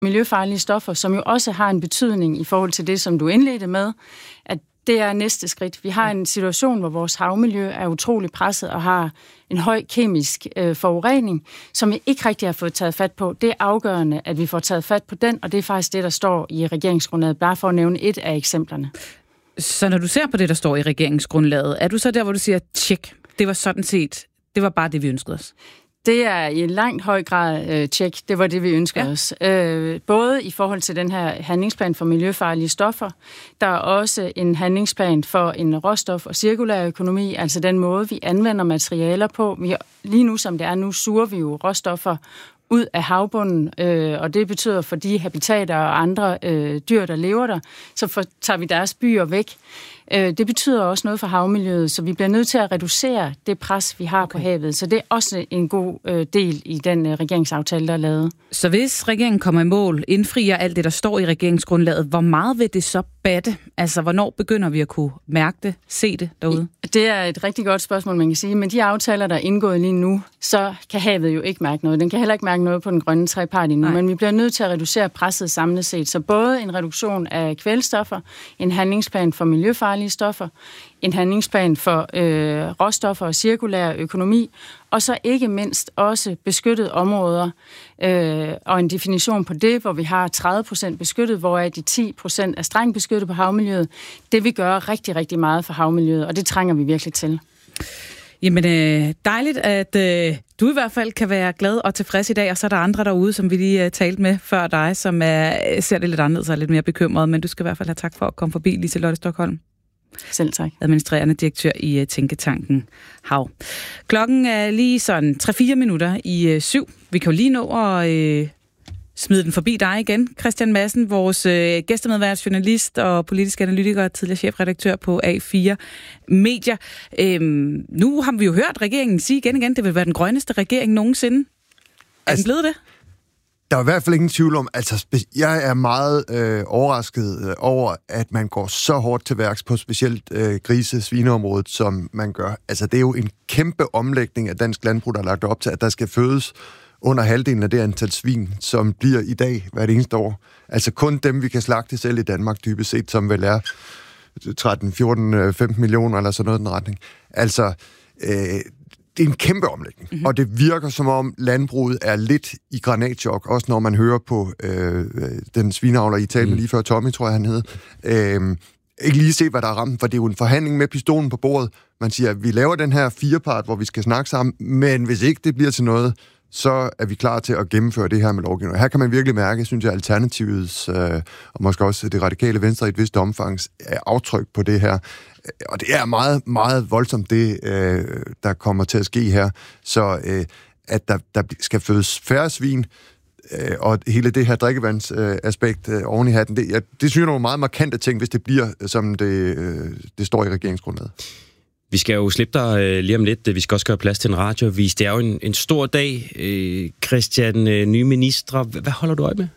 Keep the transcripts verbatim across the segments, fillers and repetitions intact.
miljøfarlige stoffer, som jo også har en betydning i forhold til det, som du indledte med, at det er næste skridt. Vi har en situation, hvor vores havmiljø er utrolig presset og har en høj kemisk øh, forurening, som vi ikke rigtig har fået taget fat på. Det er afgørende, at vi får taget fat på den, og det er faktisk det, der står i regeringsgrundlaget, bare for at nævne et af eksemplerne. Så når du ser på det, der står i regeringsgrundlaget, er du så der, hvor du siger, tjek, det var sådan set, det var bare det, vi ønskede os? Det er i en langt høj grad øh, tjek. Det var det, vi ønskede ja. os. Øh, både i forhold til den her handlingsplan for miljøfarlige stoffer. Der er også en handlingsplan for en råstof- og cirkulær økonomi, altså den måde, vi anvender materialer på. Vi, lige nu, som det er nu, suger vi jo råstoffer ud af havbunden, øh, og det betyder for de habitater og andre øh, dyr, der lever der, så for, tager vi deres byer væk. Øh, det betyder også noget for havmiljøet, så vi bliver nødt til at reducere det pres, vi har okay. på havet. Så det er også en god øh, del i den øh, regeringsaftale, der er lavet. Så hvis regeringen kommer i mål, indfrier alt det, der står i regeringsgrundlaget, hvor meget vil det så batte? Altså, hvornår begynder vi at kunne mærke det, se det derude? Det er et rigtig godt spørgsmål, man kan sige. Men de aftaler, der er indgået lige nu, så kan havet jo ikke mærke noget. Den kan heller ikke mærke noget på den grønne trepart endnu, men vi bliver nødt til at reducere presset samlet set. Så både en reduktion af kvælstoffer, en handlingsplan for miljøfarlige stoffer, en handlingsplan for øh, råstoffer og cirkulær økonomi, og så ikke mindst også beskyttede områder øh, og en definition på det, hvor vi har tredive procent beskyttet, hvoraf de ti procent er strengt beskyttet på havmiljøet. Det vil gøre rigtig, rigtig meget for havmiljøet, og det trænger vi virkelig til. Jamen, øh, dejligt, at øh, du i hvert fald kan være glad og tilfreds i dag, og så er der andre derude, som vi lige uh, talte med før dig, som er, ser det lidt anderledes og er lidt mere bekymret, men du skal i hvert fald have tak for at komme forbi, Liselotte Stockholm. Selv tak. Administrerende direktør i uh, Tænketanken Hav. Klokken er lige sådan tre fire minutter i uh, syv. Vi kan jo lige nå at uh, smide den forbi dig igen. Christian Madsen, vores uh, gæstemedvært, journalist og politisk analytiker og tidligere chefredaktør på A fire Medier. Øhm, nu har vi jo hørt regeringen sige igen igen, det vil være den grønneste regering nogensinde. Er altså, den blevet det? Der er i hvert fald ingen tvivl om, altså jeg er meget øh, overrasket øh, over, at man går så hårdt til værks på specielt øh, grise-svineområdet, som man gør. Altså det er jo en kæmpe omlægning af dansk landbrug, der er lagt op til, at der skal fødes under halvdelen af det antal svin, som bliver i dag hvert eneste år. Altså kun dem, vi kan slagte selv i Danmark dybest set, som vel er tretten, fjorten, femten millioner eller sådan noget i den retning. Altså, øh, det er en kæmpe omlægning, mm-hmm. og det virker som om landbruget er lidt i granatchok, også når man hører på øh, den svineavler i Italien, mm. lige før Tommy, tror jeg han hed. Øh, ikke lige se, hvad der er ramt, for det er jo en forhandling med pistolen på bordet. Man siger, at vi laver den her firepart, hvor vi skal snakke sammen, men hvis ikke det bliver til noget, så er vi klar til at gennemføre det her med lovgivning. Her kan man virkelig mærke, synes jeg, Alternativets, øh, og måske også det radikale venstre i et vist omfang, er aftryk på det her. Og det er meget, meget voldsomt, det øh, der kommer til at ske her. Så øh, at der, der skal fødes færre svin, øh, og hele det her drikkevandsaspekt øh, oven i hatten, det, ja, det synes jeg er nogle meget markante ting, hvis det bliver, som det, øh, det står i regeringsgrundlaget. Vi skal jo slippe dig øh, lige om lidt. Vi skal også gøre plads til en radioavis. Det er jo en, en stor dag. Øh, Christian, øh, nye ministre. Hvad holder du øje med?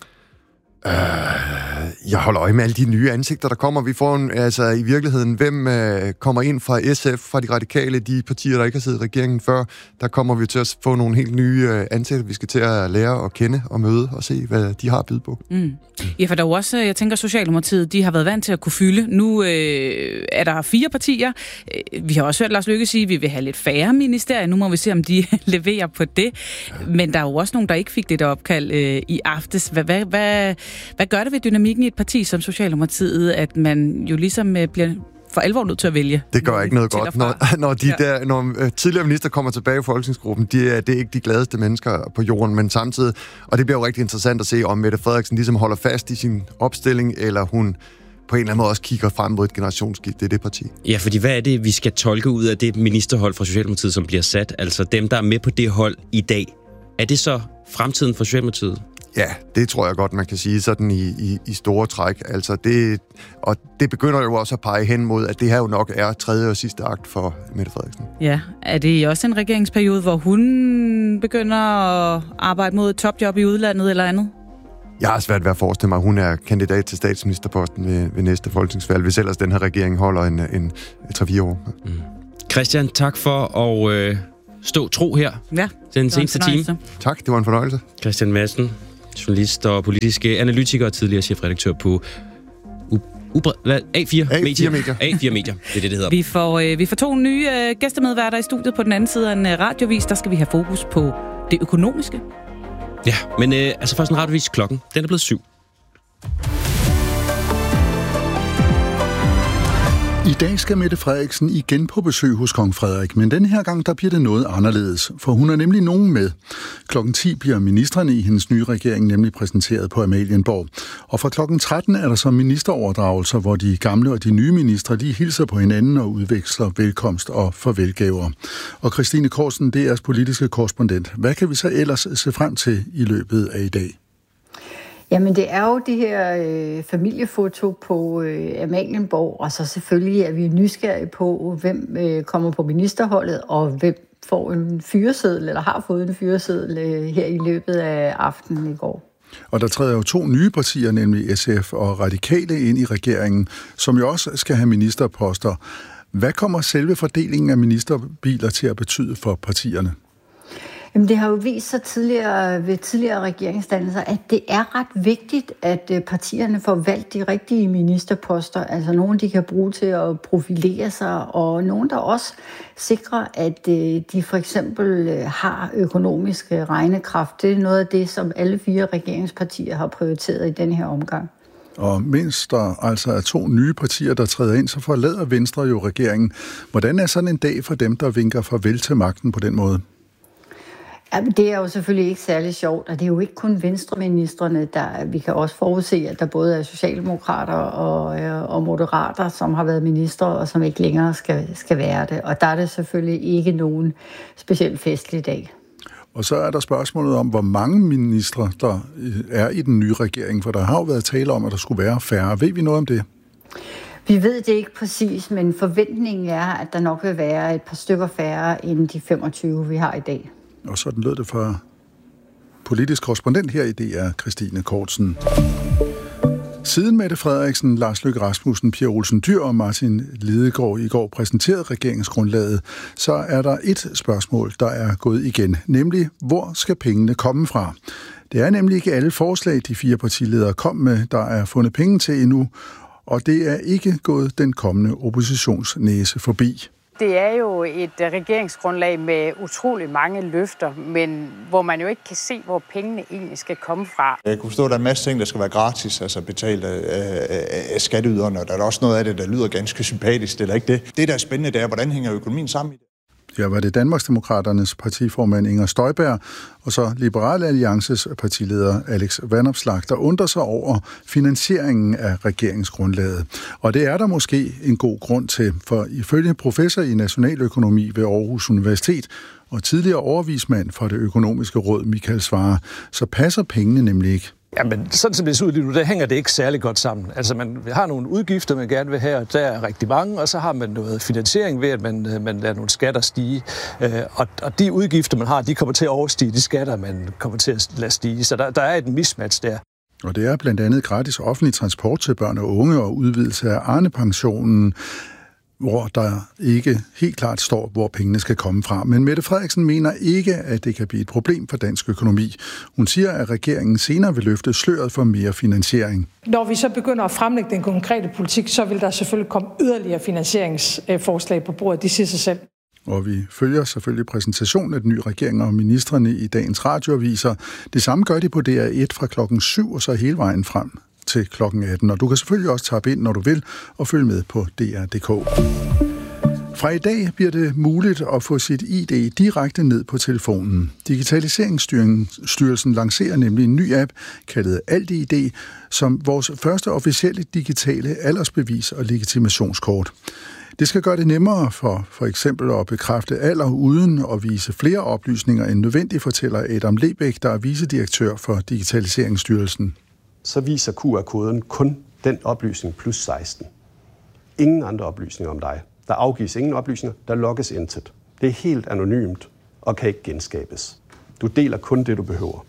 Uh, jeg holder øje med alle de nye ansigter, der kommer. Vi får en, altså i virkeligheden, hvem uh, kommer ind fra S F, fra de radikale, de partier, der ikke har siddet i regeringen før. Der kommer vi til at få nogle helt nye uh, ansigter, vi skal til at lære at kende og møde og se, hvad de har at byde på. Mm. Ja, for der er jo også, jeg tænker, Socialdemokratiet, de har været vant til at kunne fylde. Nu øh, er der fire partier. Vi har også hørt Lars Løkke sige, at vi vil have lidt færre ministerier. Nu må vi se, om de leverer på det. Men der er jo også nogen, der ikke fik det opkald øh, i aftes. Hvad, hvad, hvad, hvad gør det ved dynamikken i et parti som Socialdemokratiet, at man jo ligesom øh, bliver for alvor nødt til at vælge? Det gør ikke noget godt. Når, når, de ja. der, når øh, tidligere minister kommer tilbage i folketingsgruppen, de er, det er ikke de gladeste mennesker på jorden, men samtidig, og det bliver jo rigtig interessant at se, om Mette Frederiksen ligesom holder fast i sin opstilling, eller hun på en eller anden måde også kigger frem mod et generationsskift. Det er det parti. Ja, fordi hvad er det, vi skal tolke ud af det ministerhold fra Socialdemokratiet, som bliver sat? Altså dem, der er med på det hold i dag. Er det så fremtiden for Socialdemokratiet? Ja, det tror jeg godt, man kan sige sådan i, i, i store træk. Altså det, og det begynder jo også at pege hen mod, at det her jo nok er tredje og sidste akt for Mette Frederiksen. Ja, er det også en regeringsperiode, hvor hun begynder at arbejde mod et topjob i udlandet eller andet? Jeg har svært ved at forestille mig, at hun er kandidat til statsministerposten ved, ved næste folketingsvalg, hvis ellers den her regering holder en, en tre fire år. Mm. Christian, tak for at øh, stå tro her ja, den seneste time. Tak, det var en fornøjelse. Christian Madsen, journalist og politisk analytiker og tidligere chefredaktør på Ubred, hvad? A fire, A fire medier. A fire medier, det er det, det hedder. Vi får, øh, vi får to nye øh, gæstemedværter i studiet på den anden side af en øh, radiovis. Der skal vi have fokus på det økonomiske. Ja, men øh, altså først en radiovis klokken. Den er blevet syv. I dag skal Mette Frederiksen igen på besøg hos kong Frederik, men denne her gang der bliver det noget anderledes, for hun er nemlig nogen med. Klokken ti bliver ministrene i hendes nye regering nemlig præsenteret på Amalienborg. Og fra klokken tretten er der så ministeroverdragelser, hvor de gamle og de nye ministre lige hilser på hinanden og udveksler velkomst og farvelgaver. Og Christine Korsen, D R's politiske korrespondent. Hvad kan vi så ellers se frem til i løbet af i dag? Jamen det er jo det her øh, familiefoto på øh, Amalienborg, og så selvfølgelig er vi nysgerrige på, hvem øh, kommer på ministerholdet, og hvem får en fyreseddel, eller har fået en fyreseddel øh, her i løbet af aftenen i går. Og der træder jo to nye partier, nemlig S F og Radikale, ind i regeringen, som jo også skal have ministerposter. Hvad kommer selve fordelingen af ministerbiler til at betyde for partierne? Jamen, det har jo vist sig tidligere ved tidligere regeringsdannelser, at det er ret vigtigt, at partierne får valgt de rigtige ministerposter. Altså nogen, de kan bruge til at profilere sig, og nogen, der også sikrer, at de for eksempel har økonomisk regnekraft. Det er noget af det, som alle fire regeringspartier har prioriteret i denne her omgang. Og mens der altså er to nye partier, der træder ind, så forlader Venstre jo regeringen. Hvordan er sådan en dag for dem, der vinker farvel til magten på den måde? Ja, det er jo selvfølgelig ikke særlig sjovt, og det er jo ikke kun venstreministrene, der vi kan også forudse, at der både er socialdemokrater og, og moderater, som har været ministre, og som ikke længere skal, skal være det. Og der er det selvfølgelig ikke nogen specielt festlig dag. Og så er der spørgsmålet om, hvor mange ministre der er i den nye regering, for der har jo været tale om, at der skulle være færre. Ved vi noget om det? Vi ved det ikke præcis, men forventningen er, at der nok vil være et par stykker færre end de femogtyve, vi har i dag. Og sådan lød det fra politisk korrespondent her i D R, Christine Kortsen. Siden Mette Frederiksen, Lars Løkke Rasmussen, Pia Olsen Dyhr og Martin Lidegaard i går præsenterede regeringsgrundlaget, så er der et spørgsmål, der er gået igen, nemlig hvor skal pengene komme fra? Det er nemlig ikke alle forslag, de fire partiledere kom med, der er fundet penge til endnu, og det er ikke gået den kommende oppositionsnæse forbi. Det er jo et regeringsgrundlag med utrolig mange løfter, men hvor man jo ikke kan se, hvor pengene egentlig skal komme fra. Jeg kunne forstå, at der er en masse ting, der skal være gratis, altså betalt af, af, af skatteyderne, og der er også noget af det, der lyder ganske sympatisk, eller ikke det. Det, der er spændende, det er, hvordan hænger økonomien sammen i det? Ja, var det Danmarksdemokraternes partiformand Inger Støjberg, og så Liberal Alliances partileder Alex Vanopslagh, der undrer sig over finansieringen af regeringsgrundlaget. Og det er der måske en god grund til, for ifølge professor i nationaløkonomi ved Aarhus Universitet og tidligere overvismand for det økonomiske råd Michael Svarer, så passer pengene nemlig ikke. Jamen, sådan som det ser ud lige nu, der hænger det ikke særlig godt sammen. Altså, man har nogle udgifter, man gerne vil have, og der er rigtig mange, og så har man noget finansiering ved, at man, man lader nogle skatter stige. Og, og de udgifter, man har, de kommer til at overstige de skatter, man kommer til at lade stige. Så der, der er et mismatch der. Og det er blandt andet gratis offentlig transport til børn og unge og udvidelse af Arne-pensionen, hvor der ikke helt klart står, hvor pengene skal komme fra. Men Mette Frederiksen mener ikke, at det kan blive et problem for dansk økonomi. Hun siger, at regeringen senere vil løfte sløret for mere finansiering. Når vi så begynder at fremlægge den konkrete politik, så vil der selvfølgelig komme yderligere finansieringsforslag på bordet. Det siger sig selv. Og vi følger selvfølgelig præsentationen af den nye regering og ministrene i dagens radioaviser. Det samme gør de på D R et fra klokken syv og så hele vejen frem til klokken atten. Og du kan selvfølgelig også tappe ind, når du vil, og følge med på D R punktum d k. Fra i dag bliver det muligt at få sit I D direkte ned på telefonen. Digitaliseringsstyrelsen lancerer nemlig en ny app, kaldet AltID, som vores første officielle digitale aldersbevis og legitimationskort. Det skal gøre det nemmere for for eksempel at bekræfte alder uden at vise flere oplysninger end nødvendigt, fortæller Adam Lebæk, der er vicedirektør for Digitaliseringsstyrelsen. Så viser Q R-koden kun den oplysning plus seksten. Ingen andre oplysninger om dig. Der afgives ingen oplysninger, der logges intet. Det er helt anonymt og kan ikke genskabes. Du deler kun det, du behøver.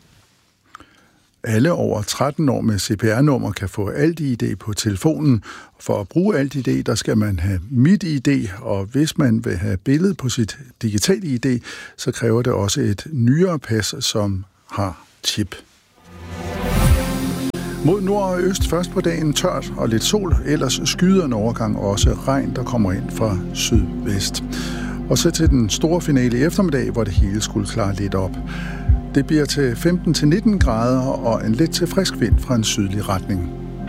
Alle over tretten år med C P R-nummer kan få AltID på telefonen. For at bruge AltID, der skal man have MitID, og hvis man vil have billede på sit digitale I D, så kræver det også et nyere pas, som har chip. Mod nord og øst først på dagen tørt og lidt sol, ellers skyder en overgang også regn, der kommer ind fra sydvest. Og så til den store finale i eftermiddag, hvor det hele skulle klare lidt op. Det bliver til femten til nitten grader og en let til frisk vind fra en sydlig retning.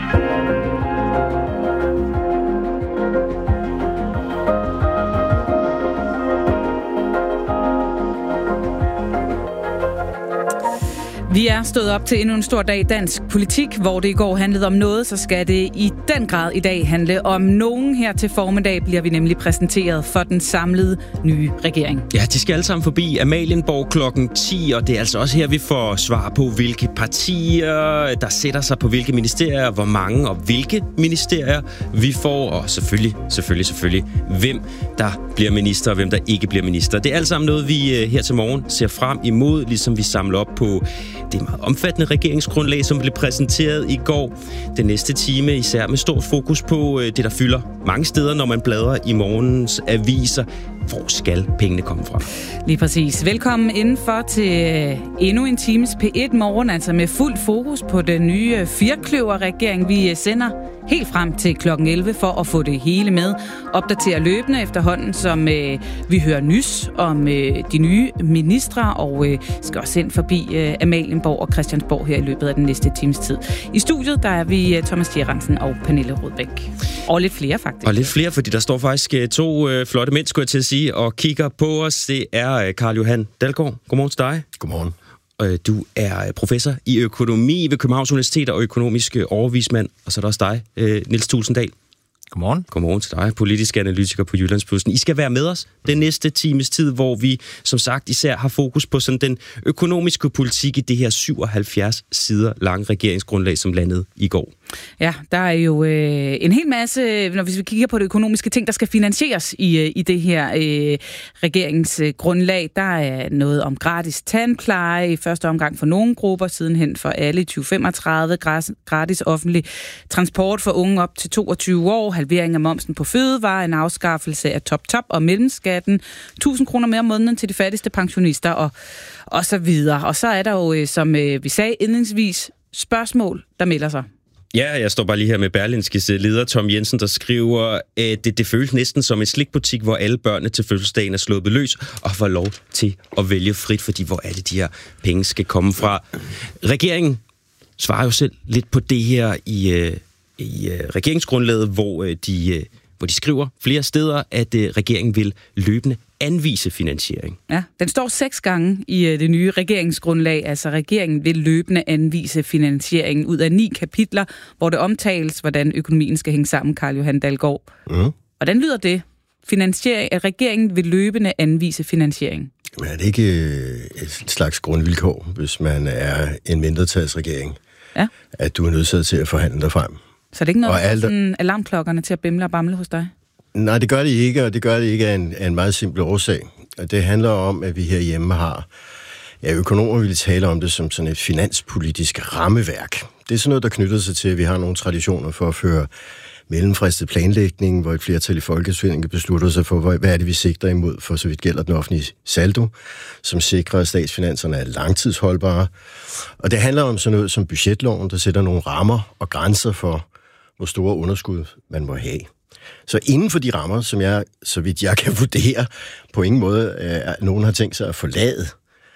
Vi er stået op til endnu en stor dag i dansk politik, hvor det i går handlede om noget, så skal det i den grad i dag handle om nogen. Her til formiddag bliver vi nemlig præsenteret for den samlede nye regering. Ja, de skal alle sammen forbi Amalienborg klokken ti, og det er altså også her, vi får svar på, hvilke partier, der sætter sig på hvilke ministerier, hvor mange og hvilke ministerier vi får, og selvfølgelig, selvfølgelig, selvfølgelig, hvem der bliver minister og hvem der ikke bliver minister. Det er alt sammen noget, vi her til morgen ser frem imod, ligesom vi samler op på det meget omfattende regeringsgrundlag, som blev præsenteret i går. Den næste time især med stort fokus på det, der fylder mange steder, når man bladrer i morgens aviser. Hvor skal pengene komme fra? Lige præcis. Velkommen indenfor til endnu en times P et morgen, altså med fuld fokus på den nye firkløver-regering. Vi sender helt frem til klokken elleve for at få det hele med. Opdatere løbende efterhånden, som øh, vi hører nys om øh, de nye ministre, og øh, skal også ind forbi øh, Amalienborg og Christiansborg her i løbet af den næste times tid. I studiet, der er vi øh, Thomas Stierensen og Pernille Rudbæk. Og lidt flere, faktisk. Og lidt flere, fordi der står faktisk øh, to øh, flotte mænd, skulle jeg til at sige, og kigger på os. Det er øh, Carl Johan Dalgaard. Godmorgen til dig. Godmorgen. Du er professor i økonomi ved Københavns Universitet og økonomisk overvismand. Og så er der også dig, Niels Tulsendal. Godmorgen. Godmorgen til dig, politisk analytiker på Jyllandsposten. I skal være med os den næste times tid, hvor vi, som sagt, især har fokus på sådan den økonomiske politik i det her syvoghalvfjerds sider lange regeringsgrundlag, som landede i går. Ja, der er jo øh, en hel masse, når vi kigger på det økonomiske ting, der skal finansieres i, øh, i det her øh, regeringsgrundlag. Der er noget om gratis tandpleje i første omgang for nogle grupper, sidenhen for alle i tyve femogtredive, gratis offentlig transport for unge op til toogtyve år, halvering af momsen på fødevarer, en afskaffelse af top-top og mellemskatten, tusind kroner mere om måneden til de fattigste pensionister og, og så videre. Og så er der jo, som øh, vi sagde indledningsvis, spørgsmål, der melder sig. Ja, jeg står bare lige her med Berlingskes leder Tom Jensen, der skriver, at det, det føles næsten som en slikbutik, hvor alle børnene til fødselsdagen er slået beløs og får lov til at vælge frit, fordi hvor er det, de her penge skal komme fra. Regeringen svarer jo selv lidt på det her i, i regeringsgrundlaget, hvor de, hvor de skriver flere steder, at regeringen vil løbende anvise finansiering. Ja, den står seks gange i det nye regeringsgrundlag. Altså, regeringen vil løbende anvise finansiering ud af ni kapitler, hvor det omtales, hvordan økonomien skal hænge sammen, Carl Johan Dalgaard. Mm. Hvordan lyder det? Finansiering, at regeringen vil løbende anvise finansiering. Men er det ikke et slags grundvilkår, hvis man er en mindretalsregering, ja, at du er nødt til at forhandle dig frem? Så er det ikke noget, der er sådan alarmklokkerne til at bimle og bamle hos dig? Nej, det gør det ikke, og det gør det ikke af en, af en meget simpel årsag. Og det handler om, at vi herhjemme har, ja, økonomer ville tale om det som sådan et finanspolitisk rammeværk. Det er sådan noget, der knytter sig til, at vi har nogle traditioner for at føre mellemfristet planlægning, hvor et flertal i Folketinget beslutter sig for, hvad er det, vi sigter imod, for så vidt gælder den offentlige saldo, som sikrer, at statsfinanserne er langtidsholdbare. Og det handler om sådan noget som budgetloven, der sætter nogle rammer og grænser for, hvor store underskud man må have. Så inden for de rammer, som jeg, så vidt jeg kan vurdere, på ingen måde, at nogen har tænkt sig at forlade,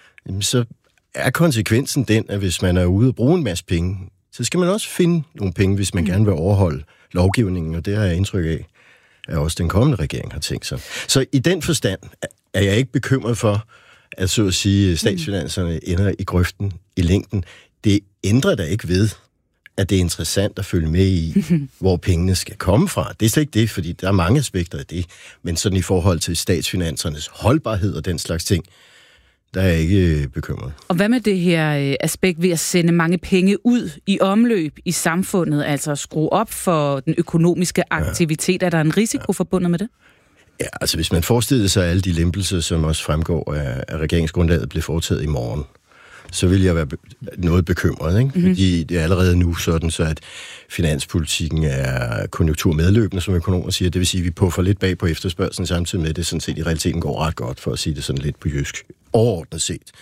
så er konsekvensen den, at hvis man er ude og bruge en masse penge, så skal man også finde nogle penge, hvis man gerne vil overholde lovgivningen, og det har jeg indtryk af, at også den kommende regering har tænkt sig. Så i den forstand er jeg ikke bekymret for, at så at sige, statsfinanserne ender i grøften i længden. Det ændrer da ikke ved, at det er interessant at følge med i, hvor pengene skal komme fra. Det er slet ikke det, fordi der er mange aspekter af det, men sådan i forhold til statsfinansernes holdbarhed og den slags ting, der er jeg ikke bekymret. Og hvad med det her aspekt ved at sende mange penge ud i omløb i samfundet, altså at skrue op for den økonomiske aktivitet? Ja. Er der en risiko ja. forbundet med det? Ja, altså hvis man forestiller sig alle de lempelser, som også fremgår af, af regeringsgrundlaget, bliver foretaget i morgen, så vil jeg være noget bekymret, ikke? Mm-hmm. Fordi det er allerede nu sådan, så at finanspolitikken er konjunkturmedløbende, som økonomer siger. Det vil sige, at vi puffer lidt bag på efterspørgselen, samtidig med, at det sådan set i realiteten går ret godt, for at sige det sådan lidt på jysk. Overordnet set.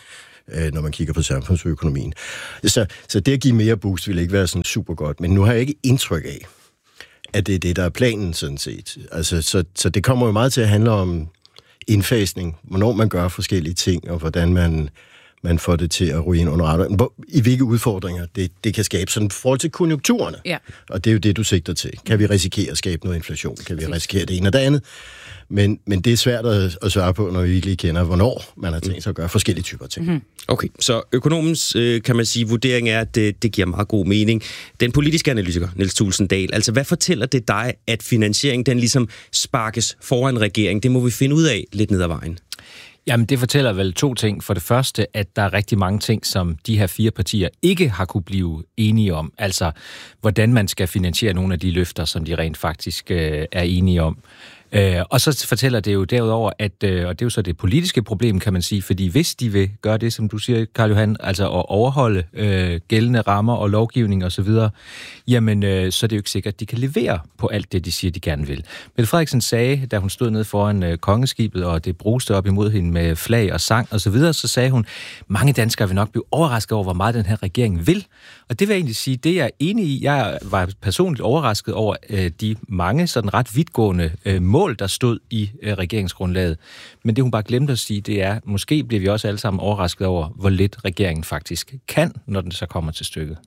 øh, når man kigger på samfundsøkonomien. Så, så det at give mere boost vil ikke være sådan super godt, men nu har jeg ikke indtryk af, at det er det, der er planen sådan set. Altså, så, så det kommer jo meget til at handle om indfasning, hvornår man gør forskellige ting, og hvordan man, man får det til at ryge ind under radaren. I hvilke udfordringer det, det kan skabe sådan forhold til konjunkturerne. Ja. Og det er jo det, du sigter til. Kan vi risikere at skabe noget inflation? Kan vi risikere det ene og det andet? Men, men det er svært at, at svare på, når vi ikke lige kender, hvornår man har tænkt sig at gøre forskellige typer ting. Mm-hmm. Okay, så økonomens, øh, kan man sige, vurdering er, at det, det giver meget god mening. Den politiske analytiker, Niels Thulesen Dahl, altså hvad fortæller det dig, at finansieringen den ligesom sparkes foran regeringen? Det må vi finde ud af lidt ned ad vejen. Jamen, det fortæller vel to ting. For det første, at der er rigtig mange ting, som de her fire partier ikke har kunne blive enige om. Altså, hvordan man skal finansiere nogle af de løfter, som de rent faktisk øh, er enige om. Øh, og så fortæller det jo derudover, at, øh, og det er jo så det politiske problem, kan man sige, fordi hvis de vil gøre det, som du siger, Karl Johan, altså at overholde øh, gældende rammer og lovgivning og så videre, jamen øh, så er det jo ikke sikkert, at de kan levere på alt det, de siger, de gerne vil. Mette Frederiksen sagde, da hun stod nede foran øh, kongeskibet, og det bruste op imod hende med flag og sang og så videre, så sagde hun, mange danskere vil nok blive overrasket over, hvor meget den her regering vil. Og det vil jeg egentlig sige, det er jeg enig i. Jeg var personligt overrasket over øh, de mange sådan ret vidtgående øh, mål, der stod i øh, regeringsgrundlaget. Men det hun bare glemte at sige, det er, måske bliver vi også alle sammen overrasket over, hvor lidt regeringen faktisk kan, når den så kommer til stykket.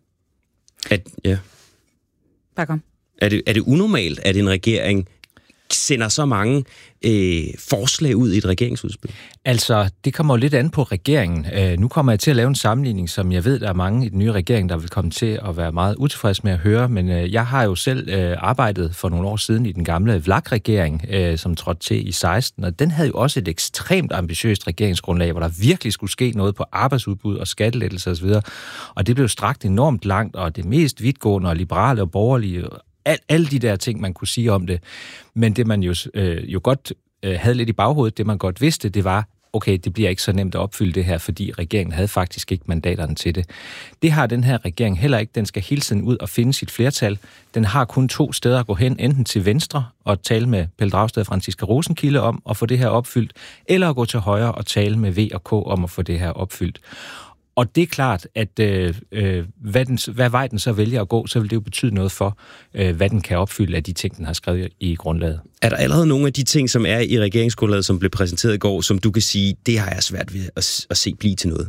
At, ja. Bare kom. Er det, er det unormalt, at en regering sender så mange øh, forslag ud i et regeringsudspil? Altså, det kommer jo lidt an på regeringen. Øh, nu kommer jeg til at lave en sammenligning, som jeg ved, der er mange i den nye regering, der vil komme til at være meget utilfreds med at høre, men øh, jeg har jo selv øh, arbejdet for nogle år siden i den gamle V L A K-regering, øh, som trådte til i seksten, og den havde jo også et ekstremt ambitiøst regeringsgrundlag, hvor der virkelig skulle ske noget på arbejdsudbud og skattelettelser osv., og det blev strakt enormt langt, og det mest vidtgående og liberale og borgerlige, Al, alle de der ting, man kunne sige om det. Men det, man jo, øh, jo godt øh, havde lidt i baghovedet, det man godt vidste, det var, okay, det bliver ikke så nemt at opfylde det her, fordi regeringen havde faktisk ikke mandaterne til det. Det har den her regering heller ikke. Den skal hele tiden ud og finde sit flertal. Den har kun to steder at gå hen, enten til venstre og tale med Pelle Dragsted og Franciska Rosenkilde om at få det her opfyldt, eller at gå til højre og tale med V og K om at få det her opfyldt. Og det er klart, at øh, hvad, den, hvad vej den så vælger at gå, så vil det jo betyde noget for, øh, hvad den kan opfylde af de ting, den har skrevet i grundlaget. Er der allerede nogle af de ting, som er i regeringsgrundlaget, som blev præsenteret i går, som du kan sige, det har jeg svært ved at, at se blive til noget?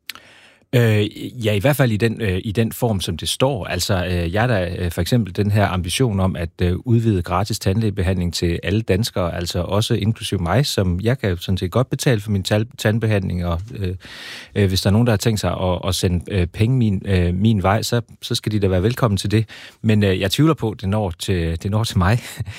Øh, ja, i hvert fald i den, øh, i den form, som det står. Altså, øh, jeg er der øh, for eksempel den her ambition om at øh, udvide gratis tandlægebehandling til alle danskere, altså også inklusive mig, som jeg kan sådan set godt betale for min tal- tandbehandling, og øh, øh, hvis der er nogen, der har tænkt sig at, at sende øh, penge min, øh, min vej, så, så skal de da være velkommen til det. Men øh, jeg tvivler på, at det når til, det når til mig,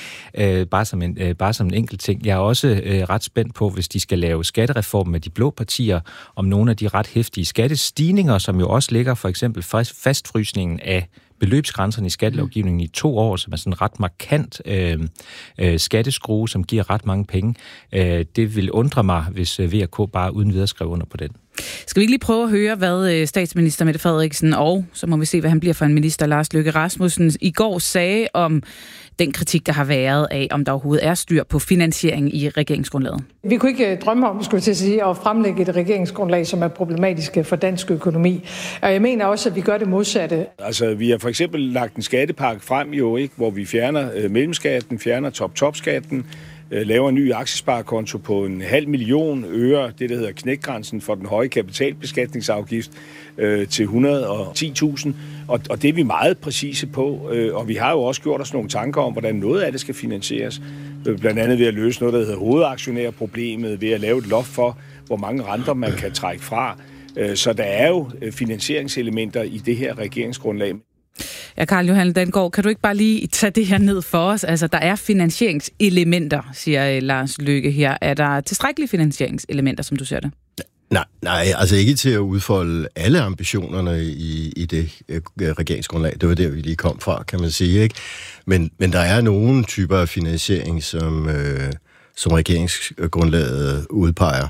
øh, bare, som en, øh, bare som en enkelt ting. Jeg er også øh, ret spændt på, hvis de skal lave skattereform med de blå partier, om nogle af de ret heftige skattestigninger, stigninger, som jo også ligger for eksempel fastfrysningen af beløbsgrænserne i skattelovgivningen i to år, som er sådan en ret markant øh, øh, skatteskrue, som giver ret mange penge. Øh, det vil undre mig, hvis V og K bare uden videre skrev under på den. Skal vi ikke lige prøve at høre, hvad statsminister Mette Frederiksen og, så må vi se, hvad han bliver for en minister, Lars Løkke Rasmussen, i går sagde om den kritik, der har været af, om der overhovedet er styr på finansiering i regeringsgrundlaget? Vi kunne ikke drømme om, skulle jeg til at sige, at fremlægge et regeringsgrundlag, som er problematisk for dansk økonomi. Og jeg mener også, at vi gør det modsatte. Altså, vi har for eksempel lagt en skattepakke frem, jo ikke, hvor vi fjerner øh, mellemskatten, fjerner top-top-skatten, øh, laver en ny aktiesparekonto på en halv million, øger det, der hedder knækgrænsen for den høje kapitalbeskatningsafgift øh, til et hundrede og ti tusind. Og, og det er vi meget præcise på, øh, og vi har jo også gjort os nogle tanker om, hvordan noget af det skal finansieres. Øh, blandt andet ved at løse noget, der hedder hovedaktionærproblemet, ved at lave et loft for, hvor mange renter man kan trække fra. Øh, så der er jo finansieringselementer i det her regeringsgrundlag. Ja, Karl Johan Dangaard, kan du ikke bare lige tage det her ned for os? Altså, der er finansieringselementer, siger Lars Løkke her. Er der tilstrækkelige finansieringselementer, som du ser det? Nej, nej, altså ikke til at udfolde alle ambitionerne i, i det øh, regeringsgrundlag. Det var der, vi lige kom fra, kan man sige, ikke? Men, men der er nogle typer af finansiering, som, øh, som regeringsgrundlaget udpeger.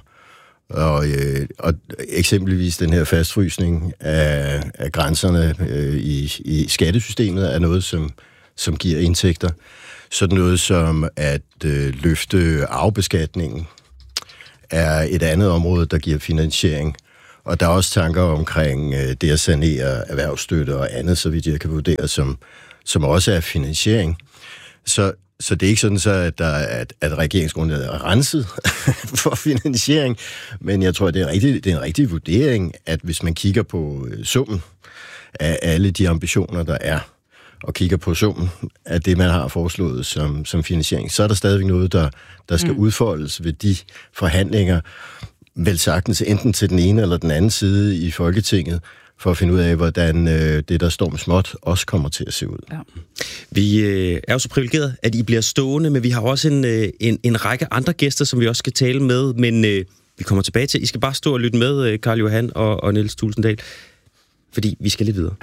Og, øh, og eksempelvis den her fastfrysning af, af grænserne øh, i, i skattesystemet er noget, som, som giver indtægter. Sådan noget som at øh, løfte arvebeskatningen er et andet område, der giver finansiering. Og der er også tanker omkring øh, det at sanere erhvervsstøtte og andet, så vidt jeg kan vurdere, som, som også er finansiering. Så, så det er ikke sådan, så, at, der, at, at regeringsgrundlaget er renset for finansiering, men jeg tror, det er, rigtig, det er en rigtig vurdering, at hvis man kigger på summen af alle de ambitioner, der er, og kigger på summen af det, man har foreslået som, som finansiering, så er der stadigvæk noget, der, der skal mm. udfoldes ved de forhandlinger, vel sagtens enten til den ene eller den anden side i Folketinget, for at finde ud af, hvordan øh, det, der står med småt, også kommer til at se ud. Ja. Vi øh, er jo så privilegeret, at I bliver stående, men vi har også en, øh, en, en række andre gæster, som vi også skal tale med, men øh, vi kommer tilbage til. I skal bare stå og lytte med, øh, Karl Johan og, og Niels Tulsendal, fordi vi skal lidt videre.